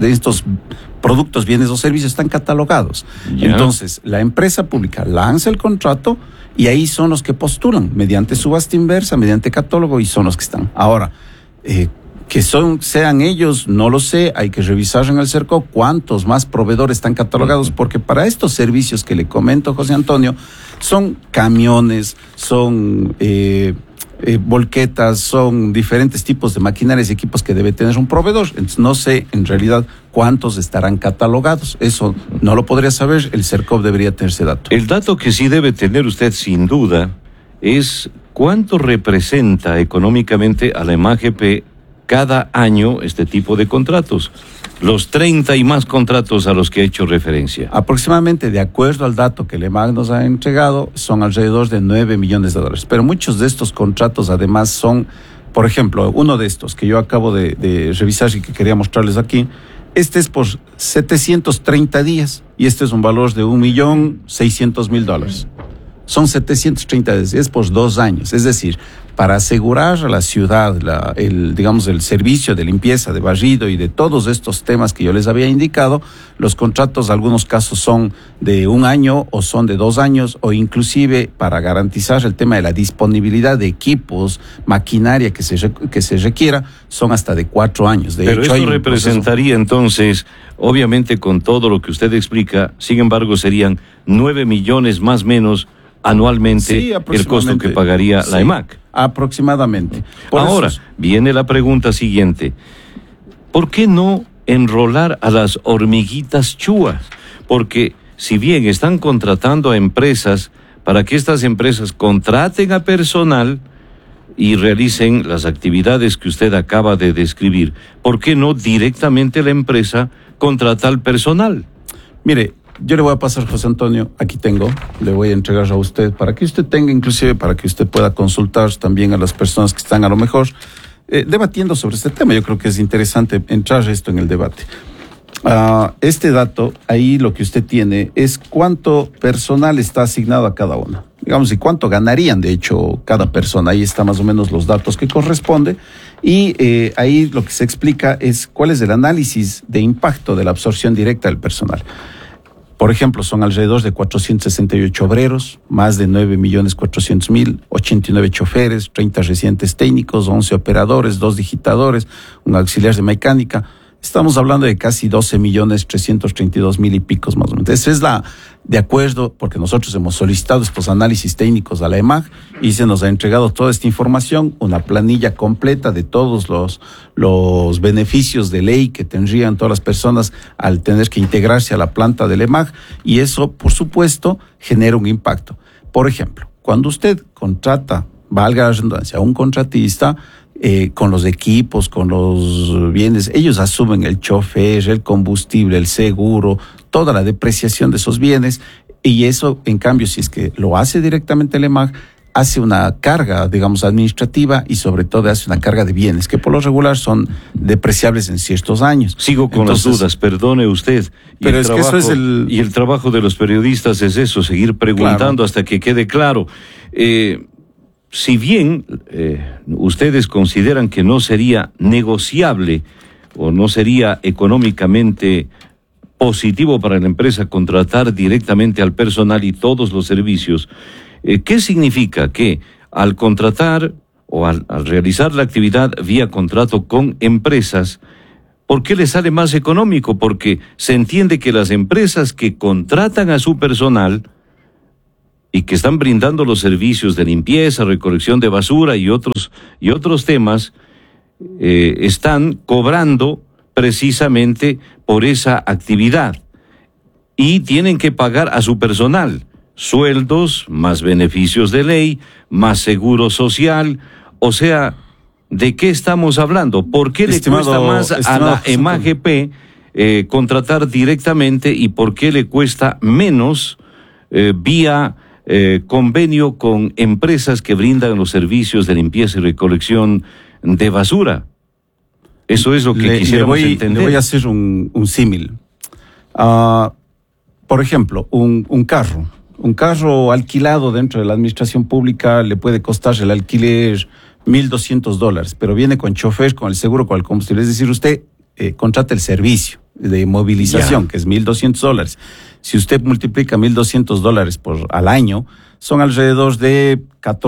bienes o servicios están catalogados. Ya. Entonces, la empresa pública lanza el contrato y ahí son los que postulan mediante subasta inversa, mediante catálogo, y son los que están. Ahora, sean ellos, no lo sé, hay que revisar en el CERCO cuántos más proveedores están catalogados, porque para estos servicios que le comento, José Antonio, son camiones, son volquetas, son diferentes tipos de maquinarias y equipos que debe tener un proveedor. Entonces, no sé en realidad cuántos estarán catalogados. Eso no lo podría saber, el CERCOP debería tener ese dato. El dato que sí debe tener usted sin duda es cuánto representa económicamente a la EMAG-GP cada año este tipo de contratos, los 30 y más contratos a los que he hecho referencia. Aproximadamente, de acuerdo al dato que el EMAG nos ha entregado, son alrededor de $9 millones. Pero muchos de estos contratos además son, por ejemplo, uno de estos que yo acabo de revisar y que quería mostrarles aquí, este es por 730 días y este es un valor de $1.600.000. Son 730 días, es por 2 años, es decir, para asegurar a la ciudad el servicio de limpieza, de barrido y de todos estos temas que yo les había indicado, los contratos en algunos casos son de 1 año o son de 2 años, o inclusive para garantizar el tema de la disponibilidad de equipos, maquinaria que se requiera, son hasta de 4 años. De Pero hecho, eso representaría entonces, obviamente con todo lo que usted explica, sin embargo serían 9 millones más o menos anualmente, sí, el costo que pagaría la EMAG. Aproximadamente. Ahora, viene la pregunta siguiente. ¿Por qué no enrolar a las hormiguitas chúas? Porque si bien están contratando a empresas para que estas empresas contraten a personal y realicen las actividades que usted acaba de describir, ¿por qué no directamente la empresa contrata al personal? Mire, yo le voy a pasar, José Antonio, aquí tengo, le voy a entregar a usted para que usted tenga, inclusive para que usted pueda consultar también a las personas que están a lo mejor debatiendo sobre este tema. Yo creo que es interesante entrar esto en el debate. Este dato, ahí lo que usted tiene es cuánto personal está asignado a cada uno. Digamos, y cuánto ganarían, de hecho, cada persona. Ahí está más o menos los datos que corresponde. Y ahí lo que se explica es cuál es el análisis de impacto de la absorción directa del personal. Por ejemplo, son alrededor de 468 obreros, más de 9.400.000, 89 choferes, 30 residentes técnicos, 11 operadores, 2 digitadores, un auxiliar de mecánica. Estamos hablando de casi 12.332.000 y picos más o menos. Esa es de acuerdo, porque nosotros hemos solicitado estos análisis técnicos a la EMAG y se nos ha entregado toda esta información, una planilla completa de todos los beneficios de ley que tendrían todas las personas al tener que integrarse a la planta del EMAG, y eso, por supuesto, genera un impacto. Por ejemplo, cuando usted contrata, valga la redundancia, a un contratista, con los equipos, con los bienes, ellos asumen el chofer, el combustible, el seguro, toda la depreciación de esos bienes, y eso, en cambio, si es que lo hace directamente el EMAG, hace una carga, digamos, administrativa y sobre todo hace una carga de bienes que por lo regular son depreciables en ciertos años. Sigo con las dudas, perdone usted. Pero es trabajo, que eso es y el trabajo de los periodistas es eso, seguir preguntando hasta que quede claro. Si bien ustedes consideran que no sería negociable o no sería económicamente positivo para la empresa contratar directamente al personal y todos los servicios, ¿qué significa que al contratar o al realizar la actividad vía contrato con empresas, por qué les sale más económico? Porque se entiende que las empresas que contratan a su personal y que están brindando los servicios de limpieza, recolección de basura y otros temas, están cobrando precisamente por esa actividad y tienen que pagar a su personal sueldos, más beneficios de ley, más seguro social. O sea, ¿de qué estamos hablando? ¿Por qué le cuesta más a la EMAGP contratar directamente y por qué le cuesta menos vía convenio con empresas que brindan los servicios de limpieza y recolección de basura? Eso es lo que quisiéramos entender. Le voy a hacer un símil. Por ejemplo, un carro alquilado dentro de la administración pública le puede costar el alquiler $1,200, pero viene con chofer, con el seguro, con el combustible. Es decir, usted contrata el servicio de movilización, que es $1,200. Si usted multiplica $1,200 al año, son alrededor de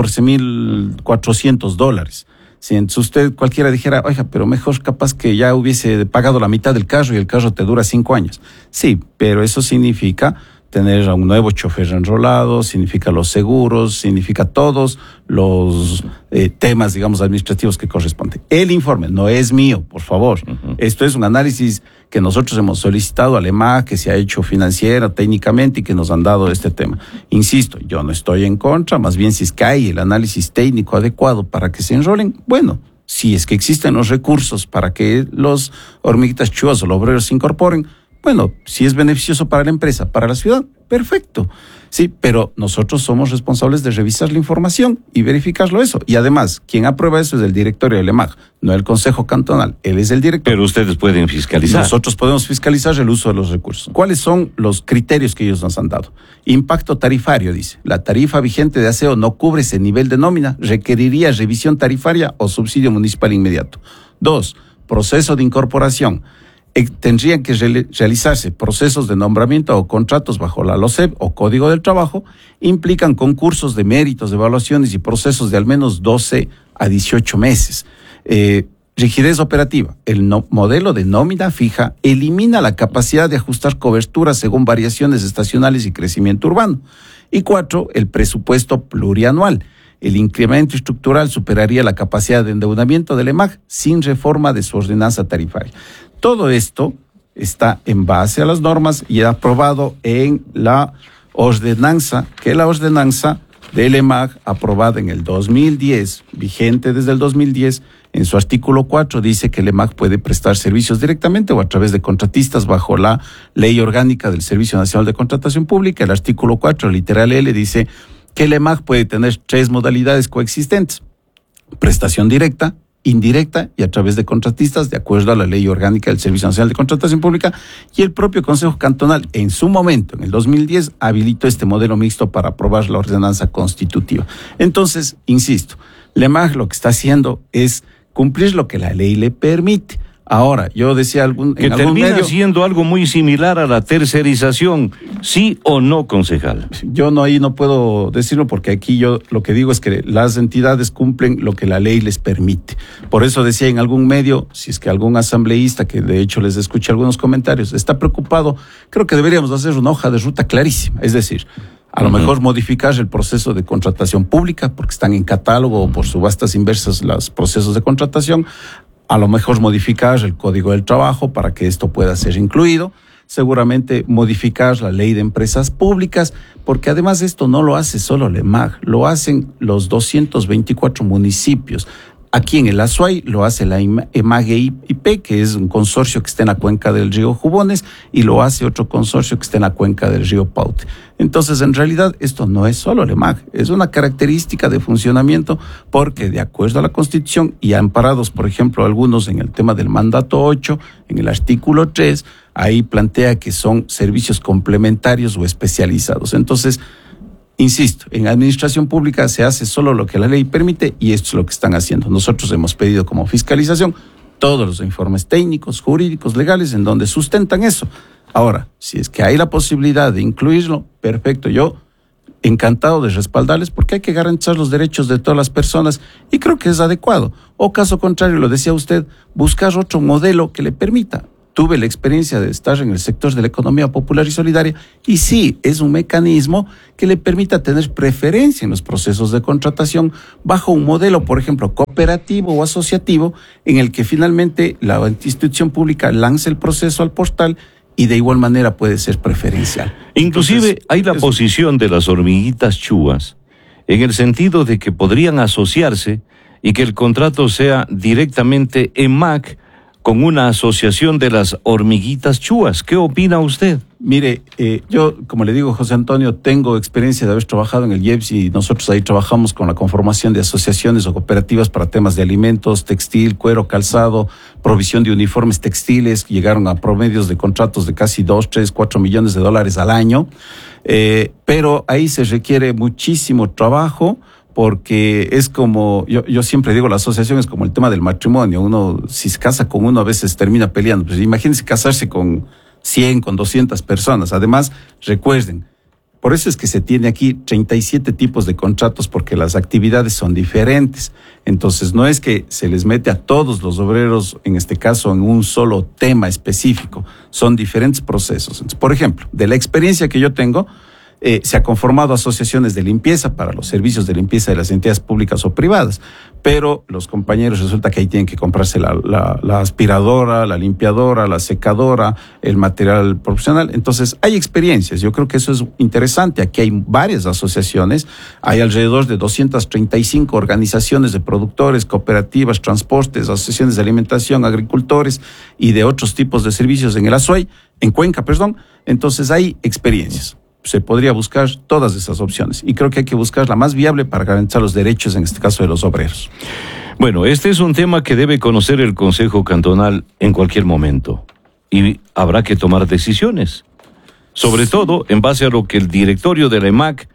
$14,400. Si entonces usted cualquiera dijera, oiga, pero mejor capaz que ya hubiese pagado la mitad del carro y el carro te dura 5 años. Sí, pero eso significa tener a un nuevo chofer enrolado, significa los seguros, significa todos los temas, digamos, administrativos que corresponden. El informe no es mío, por favor. Esto es un análisis que nosotros hemos solicitado al EMAG, que se ha hecho financiera, técnicamente, y que nos han dado este tema. Insisto, yo no estoy en contra, más bien si es que hay el análisis técnico adecuado para que se enrolen, bueno, si es que existen los recursos para que los hormiguitas chúas o los obreros se incorporen, bueno, si es beneficioso para la empresa, para la ciudad, perfecto. Sí, pero nosotros somos responsables de revisar la información y verificarlo eso. Y además, quien aprueba eso es el directorio del EMAG, no el Consejo Cantonal. Él es el director. Pero ustedes pueden fiscalizar. Nosotros podemos fiscalizar el uso de los recursos. ¿Cuáles son los criterios que ellos nos han dado? Impacto tarifario, dice. La tarifa vigente de aseo no cubre ese nivel de nómina, requeriría revisión tarifaria o subsidio municipal inmediato. 2, proceso de incorporación. Tendrían que realizarse procesos de nombramiento o contratos bajo la LOCEP o Código del Trabajo, implican concursos de méritos, evaluaciones y procesos de al menos 12 a 18 meses. Rigidez operativa. El modelo de nómina fija elimina la capacidad de ajustar cobertura según variaciones estacionales y crecimiento urbano. Y 4, el presupuesto plurianual. El incremento estructural superaría la capacidad de endeudamiento del EMAG sin reforma de su ordenanza tarifaria. Todo esto está en base a las normas y aprobado en la ordenanza, que es la ordenanza del EMAG aprobada en el 2010, vigente desde el 2010, en su artículo 4 dice que el EMAG puede prestar servicios directamente o a través de contratistas bajo la Ley Orgánica del Servicio Nacional de Contratación Pública. El artículo 4, literal L, dice que el EMAG puede tener 3 modalidades coexistentes: prestación directa, indirecta y a través de contratistas, de acuerdo a la Ley Orgánica del Servicio Nacional de Contratación Pública, y el propio Consejo Cantonal, en su momento, en el 2010, habilitó este modelo mixto para aprobar la ordenanza constitutiva. Entonces, insisto, el EMAG lo que está haciendo es cumplir lo que la ley le permite. Ahora, yo decía que termina siendo algo muy similar a la tercerización, ¿sí o no, concejal? Yo ahí no puedo decirlo, porque aquí yo lo que digo es que las entidades cumplen lo que la ley les permite. Por eso decía en algún medio, si es que algún asambleísta, que de hecho les escuché algunos comentarios, está preocupado, creo que deberíamos hacer una hoja de ruta clarísima, es decir, a lo mejor modificar el proceso de contratación pública, porque están en catálogo o por subastas inversas los procesos de contratación. A lo mejor modificar el Código del Trabajo para que esto pueda ser incluido. seguramente modificar la ley de empresas públicas, porque además esto no lo hace solo el EMAG, lo hacen los 224 municipios. Aquí en el Azuay lo hace la EMAG-IP, que es un consorcio que está en la cuenca del río Jubones, y lo hace otro consorcio que está en la cuenca del río Paute. Entonces, en realidad, esto no es solo el EMAG, es una característica de funcionamiento, porque de acuerdo a la Constitución, y amparados, por ejemplo, algunos en el tema del mandato 8, en el artículo 3, ahí plantea que son servicios complementarios o especializados. Entonces, insisto, en administración pública se hace solo lo que la ley permite y esto es lo que están haciendo. Nosotros hemos pedido como fiscalización todos los informes técnicos, jurídicos, legales, en donde sustentan eso. Ahora, si es que hay la posibilidad de incluirlo, perfecto, yo encantado de respaldarles porque hay que garantizar los derechos de todas las personas y creo que es adecuado. O caso contrario, lo decía usted, buscar otro modelo que le permita. Tuve la experiencia de estar en el sector de la economía popular y solidaria y sí, es un mecanismo que le permita tener preferencia en los procesos de contratación bajo un modelo, por ejemplo, cooperativo o asociativo, en el que finalmente la institución pública lance el proceso al portal y de igual manera puede ser preferencial. Inclusive entonces, hay la posición de las hormiguitas chúas en el sentido de que podrían asociarse y que el contrato sea directamente EMAG con una asociación de las hormiguitas chúas. ¿Qué opina usted? Mire, yo, como le digo, José Antonio, tengo experiencia de haber trabajado en el IEPS y nosotros ahí trabajamos con la conformación de asociaciones o cooperativas para temas de alimentos, textil, cuero, calzado, provisión de uniformes textiles, que llegaron a promedios de contratos de casi 2, 3, 4 millones de dólares al año. Pero ahí se requiere muchísimo trabajo, porque es como, yo siempre digo, la asociación es como el tema del matrimonio. Uno, si se casa con uno, a veces termina peleando. Pues imagínense casarse con 100, con 200 personas. Además, recuerden, por eso es que se tiene aquí 37 tipos de contratos, porque las actividades son diferentes. Entonces, no es que se les mete a todos los obreros, en este caso, en un solo tema específico. Son diferentes procesos. Entonces, por ejemplo, de la experiencia que yo tengo, se ha conformado asociaciones de limpieza para los servicios de limpieza de las entidades públicas o privadas, pero los compañeros resulta que ahí tienen que comprarse la aspiradora, la limpiadora, la secadora, el material profesional. Entonces hay experiencias, yo creo que eso es interesante. Aquí hay varias asociaciones, hay alrededor de 235 organizaciones de productores, cooperativas, transportes, asociaciones de alimentación, agricultores y de otros tipos de servicios en el Azuay, en Cuenca, perdón. Entonces hay experiencias. Se podría buscar todas esas opciones y creo que hay que buscar la más viable para garantizar los derechos, en este caso, de los obreros. Bueno, este es un tema que debe conocer el Consejo Cantonal en cualquier momento y habrá que tomar decisiones, sobre todo en base a lo que el directorio de la EMAG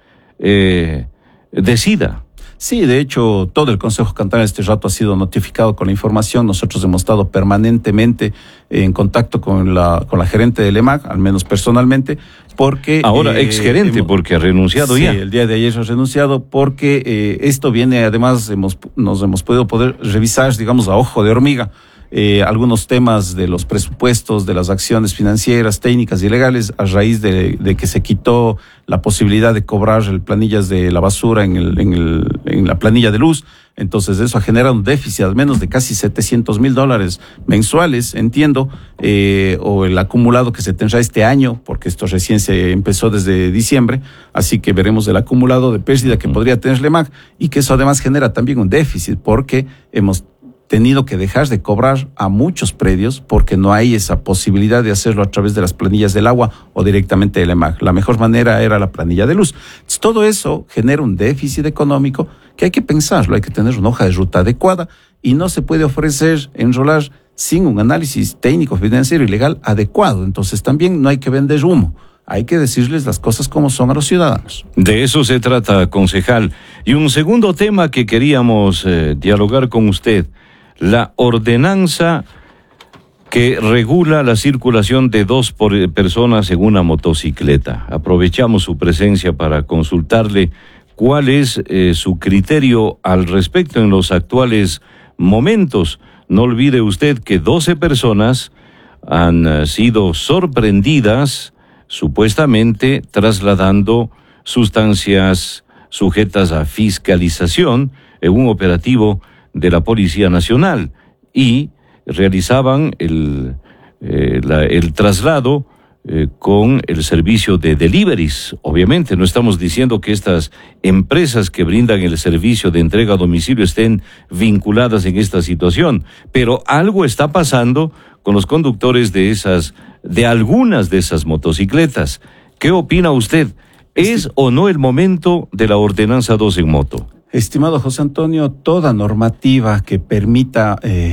decida. Sí, de hecho, todo el Consejo Cantonal este rato ha sido notificado con la información. Nosotros hemos estado permanentemente en contacto con la gerente del EMAG, al menos personalmente, porque... Ahora exgerente, porque ha renunciado ya. Sí, el día de ayer ha renunciado porque esto viene, además, nos hemos podido revisar, digamos, a ojo de hormiga, algunos temas de los presupuestos, de las acciones financieras, técnicas y legales, a raíz de que se quitó la posibilidad de cobrar planillas de la basura en la planilla de luz. Entonces eso ha generado un déficit al menos de casi $700,000 mensuales, entiendo, o el acumulado que se tendrá este año, porque esto recién se empezó desde diciembre, así que veremos el acumulado de pérdida que podría tener el EMAG, y que eso además genera también un déficit, porque hemos tenido que dejar de cobrar a muchos predios porque no hay esa posibilidad de hacerlo a través de las planillas del agua o directamente del EMAG. La mejor manera era la planilla de luz. Entonces, todo eso genera un déficit económico que hay que pensarlo, hay que tener una hoja de ruta adecuada y no se puede enrolar sin un análisis técnico, financiero y legal adecuado. Entonces también no hay que vender humo. Hay que decirles las cosas como son a los ciudadanos. De eso se trata, concejal. Y un segundo tema que queríamos dialogar con usted, la ordenanza que regula la circulación de 2 personas en una motocicleta. Aprovechamos su presencia para consultarle cuál es su criterio al respecto en los actuales momentos. No olvide usted que 12 personas han sido sorprendidas supuestamente trasladando sustancias sujetas a fiscalización en un operativo de la Policía Nacional y realizaban el traslado con el servicio de deliveries. Obviamente, no estamos diciendo que estas empresas que brindan el servicio de entrega a domicilio estén vinculadas en esta situación, pero algo está pasando con los conductores de algunas de esas motocicletas. ¿Qué opina usted? ¿Es o no el momento de la ordenanza 2 en moto? Estimado José Antonio, toda normativa que permita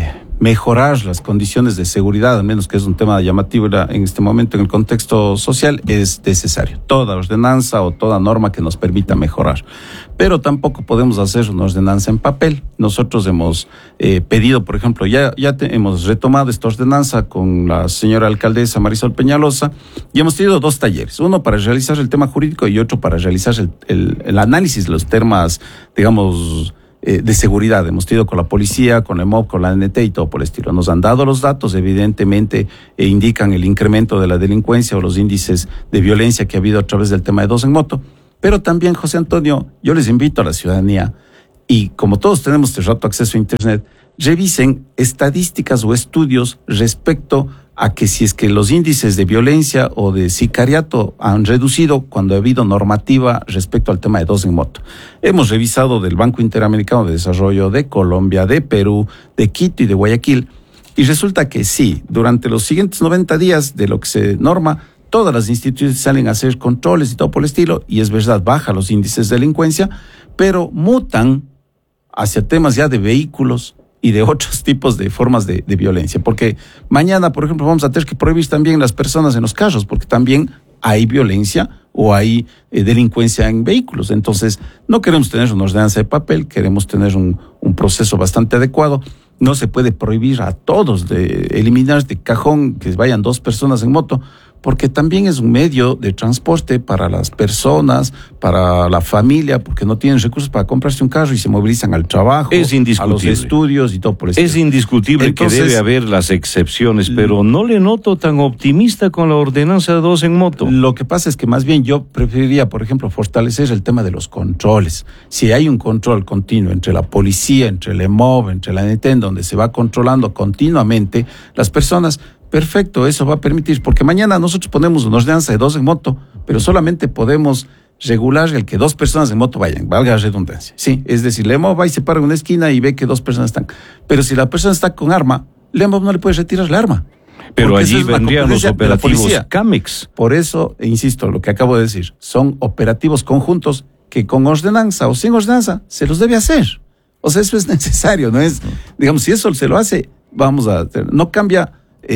mejorar las condiciones de seguridad, al menos que es un tema llamativo en este momento en el contexto social, es necesario. Toda ordenanza o toda norma que nos permita mejorar. Pero tampoco podemos hacer una ordenanza en papel. Nosotros hemos pedido, por ejemplo, hemos retomado esta ordenanza con la señora alcaldesa Marisol Peñalosa y hemos tenido 2 talleres. Uno para realizar el tema jurídico y otro para realizar el análisis de los temas, digamos, de seguridad. Hemos tenido con la policía, con el MOB, con la ANT y todo por el estilo. Nos han dado los datos, evidentemente indican el incremento de la delincuencia o los índices de violencia que ha habido a través del tema de 2 en moto. Pero también, José Antonio, yo les invito a la ciudadanía, y como todos tenemos este rato acceso a Internet, revisen estadísticas o estudios respecto a que si es que los índices de violencia o de sicariato han reducido cuando ha habido normativa respecto al tema de 2 en moto. Hemos revisado del Banco Interamericano de Desarrollo, de Colombia, de Perú, de Quito y de Guayaquil, y resulta que sí, durante los siguientes 90 días de lo que se norma, todas las instituciones salen a hacer controles y todo por el estilo, y es verdad, baja los índices de delincuencia, pero mutan hacia temas ya de vehículos y de otros tipos de formas de violencia. Porque mañana, por ejemplo, vamos a tener que prohibir también las personas en los carros, porque también hay violencia o hay delincuencia en vehículos. Entonces, no queremos tener una ordenanza de papel, queremos tener un proceso bastante adecuado. No se puede prohibir a todos de eliminar de cajón que vayan 2 personas en moto, porque también es un medio de transporte para las personas, para la familia, porque no tienen recursos para comprarse un carro y se movilizan al trabajo, a los estudios y todo por eso. Es indiscutible. Entonces, que debe haber las excepciones, pero no le noto tan optimista con la ordenanza 2 en moto. Lo que pasa es que más bien yo preferiría, por ejemplo, fortalecer el tema de los controles. Si hay un control continuo entre la policía, entre el EMOV, entre la ANT, donde se va controlando continuamente las personas, perfecto, eso va a permitir, porque mañana nosotros ponemos una ordenanza de 2 en moto, pero solamente podemos regular el que 2 personas en moto vayan, valga la redundancia. Sí, es decir, el EMOV va y se para en una esquina y ve que 2 personas están. Pero si la persona está con arma, el EMOV no le puede retirar el arma. Pero allí vendrían los operativos CAMEX. Por eso, insisto, lo que acabo de decir, son operativos conjuntos que con ordenanza o sin ordenanza se los debe hacer. O sea, eso es necesario, no es, digamos, si eso se lo hace, vamos a hacer, no cambia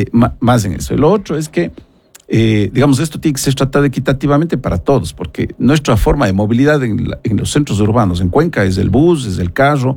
más en eso. Y lo otro es que, digamos, esto tiene que ser tratado equitativamente para todos, porque nuestra forma de movilidad en los centros urbanos, en Cuenca, es el bus, es el carro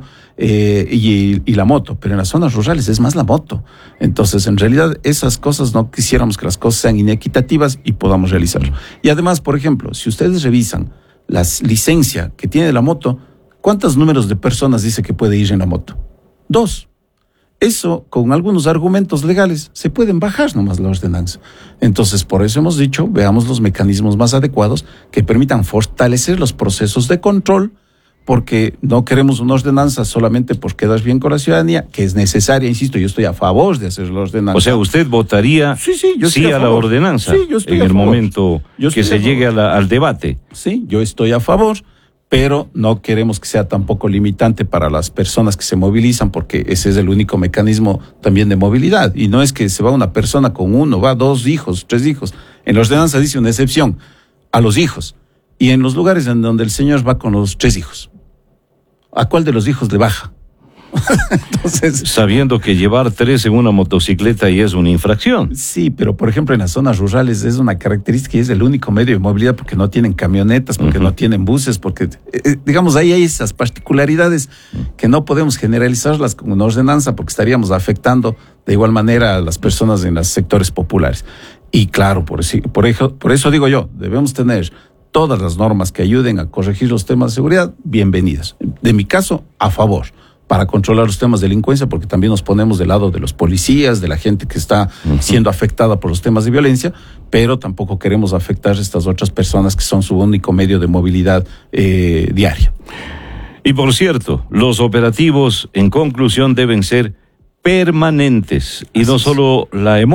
y la moto, pero en las zonas rurales es más la moto. Entonces, en realidad, esas cosas no quisiéramos que las cosas sean inequitativas y podamos realizarlo. Y además, por ejemplo, si ustedes revisan la licencia que tiene la moto, ¿cuántos números de personas dice que puede ir en la moto? 2. Eso, con algunos argumentos legales, se pueden bajar nomás la ordenanza. Entonces, por eso hemos dicho, veamos los mecanismos más adecuados que permitan fortalecer los procesos de control, porque no queremos una ordenanza solamente por quedar bien con la ciudadanía, que es necesaria, insisto, yo estoy a favor de hacer la ordenanza. O sea, ¿usted votaría sí a la ordenanza en el momento que se llegue al debate? Sí, yo estoy a favor, pero no queremos que sea tampoco limitante para las personas que se movilizan, porque ese es el único mecanismo también de movilidad. Y no es que se va una persona con 1, va 2 hijos, 3 hijos. En la ordenanza dice una excepción a los hijos. Y en los lugares en donde el señor va con los 3 hijos, ¿a cuál de los hijos le baja? Entonces, sabiendo que llevar 3 en una motocicleta ya es una infracción. Sí, pero por ejemplo en las zonas rurales es una característica y es el único medio de movilidad, porque no tienen camionetas, porque no tienen buses, porque digamos ahí hay esas particularidades que no podemos generalizarlas con una ordenanza, porque estaríamos afectando de igual manera a las personas en los sectores populares. Y claro, por eso digo yo, debemos tener todas las normas que ayuden a corregir los temas de seguridad, bienvenidas. De mi caso, a favor, para controlar los temas de delincuencia, porque también nos ponemos del lado de los policías, de la gente que está siendo afectada por los temas de violencia, pero tampoco queremos afectar a estas otras personas que son su único medio de movilidad diaria. Y por cierto, los operativos, en conclusión, deben ser permanentes, y no solo la EMOV.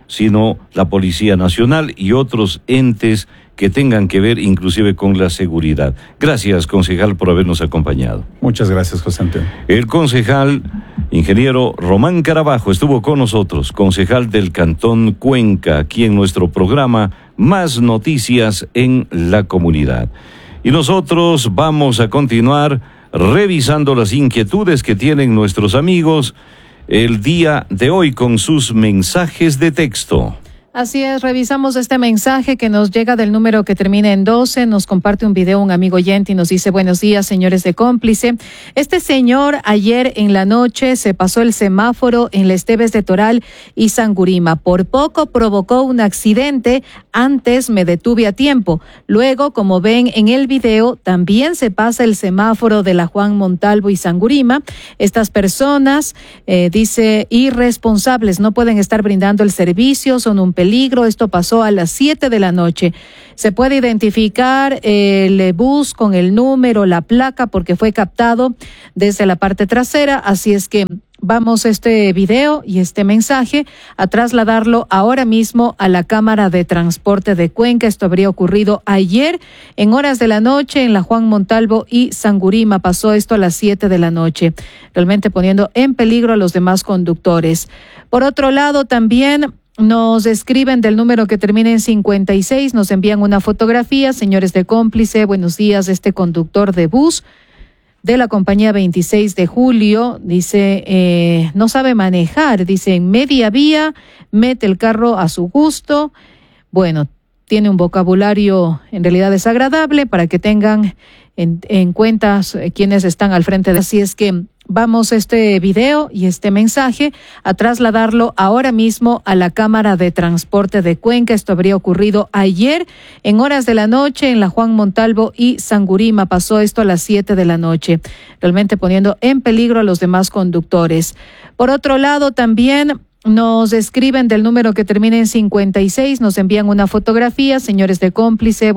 sino la Policía Nacional y otros entes que tengan que ver inclusive con la seguridad. Gracias, concejal, por habernos acompañado. Muchas gracias, José Antonio. El concejal, ingeniero Román Carabajo, estuvo con nosotros, concejal del Cantón Cuenca, aquí en nuestro programa Más Noticias en la Comunidad. Y nosotros vamos a continuar revisando las inquietudes que tienen nuestros amigos el día de hoy con sus mensajes de texto. Así es, revisamos este mensaje que nos llega del número que termina en 12, nos comparte un video un amigo oyente y nos dice: buenos días, señores de Cómplice. Este señor ayer en la noche se pasó el semáforo en la Esteves de Toral y Sangurima. Por poco provocó un accidente, antes me detuve a tiempo. Luego, como ven en el video, también se pasa el semáforo de la Juan Montalvo y Sangurima. Estas personas, dice, irresponsables, no pueden estar brindando el servicio, son un peligro. Esto pasó a las 7 de la noche. Se puede identificar el bus con el número, la placa, porque fue captado desde la parte trasera. Así es que vamos este video y este mensaje a trasladarlo ahora mismo a la Cámara de Transporte de Cuenca. Esto habría ocurrido ayer en horas de la noche en la Juan Montalvo y Sangurima. Pasó esto a las 7 de la noche, realmente poniendo en peligro a los demás conductores. Por otro lado, también nos escriben del número que termina en 56, nos envían una fotografía. Señores de Cómplice, buenos días. Este conductor de bus de la compañía 26 de julio, dice, no sabe manejar, dice, en media vía, mete el carro a su gusto. Bueno, tiene un vocabulario en realidad desagradable, para que tengan en cuenta quienes están al frente de. Así es que vamos este video y este mensaje a trasladarlo ahora mismo a la Cámara de Transporte de Cuenca. Esto habría ocurrido ayer en horas de la noche en la Juan Montalvo y Sangurima. Pasó esto a las 7 de la noche, realmente poniendo en peligro a los demás conductores. Por otro lado, también nos escriben del número que termina en 56, nos envían una fotografía. Señores de Cómplice,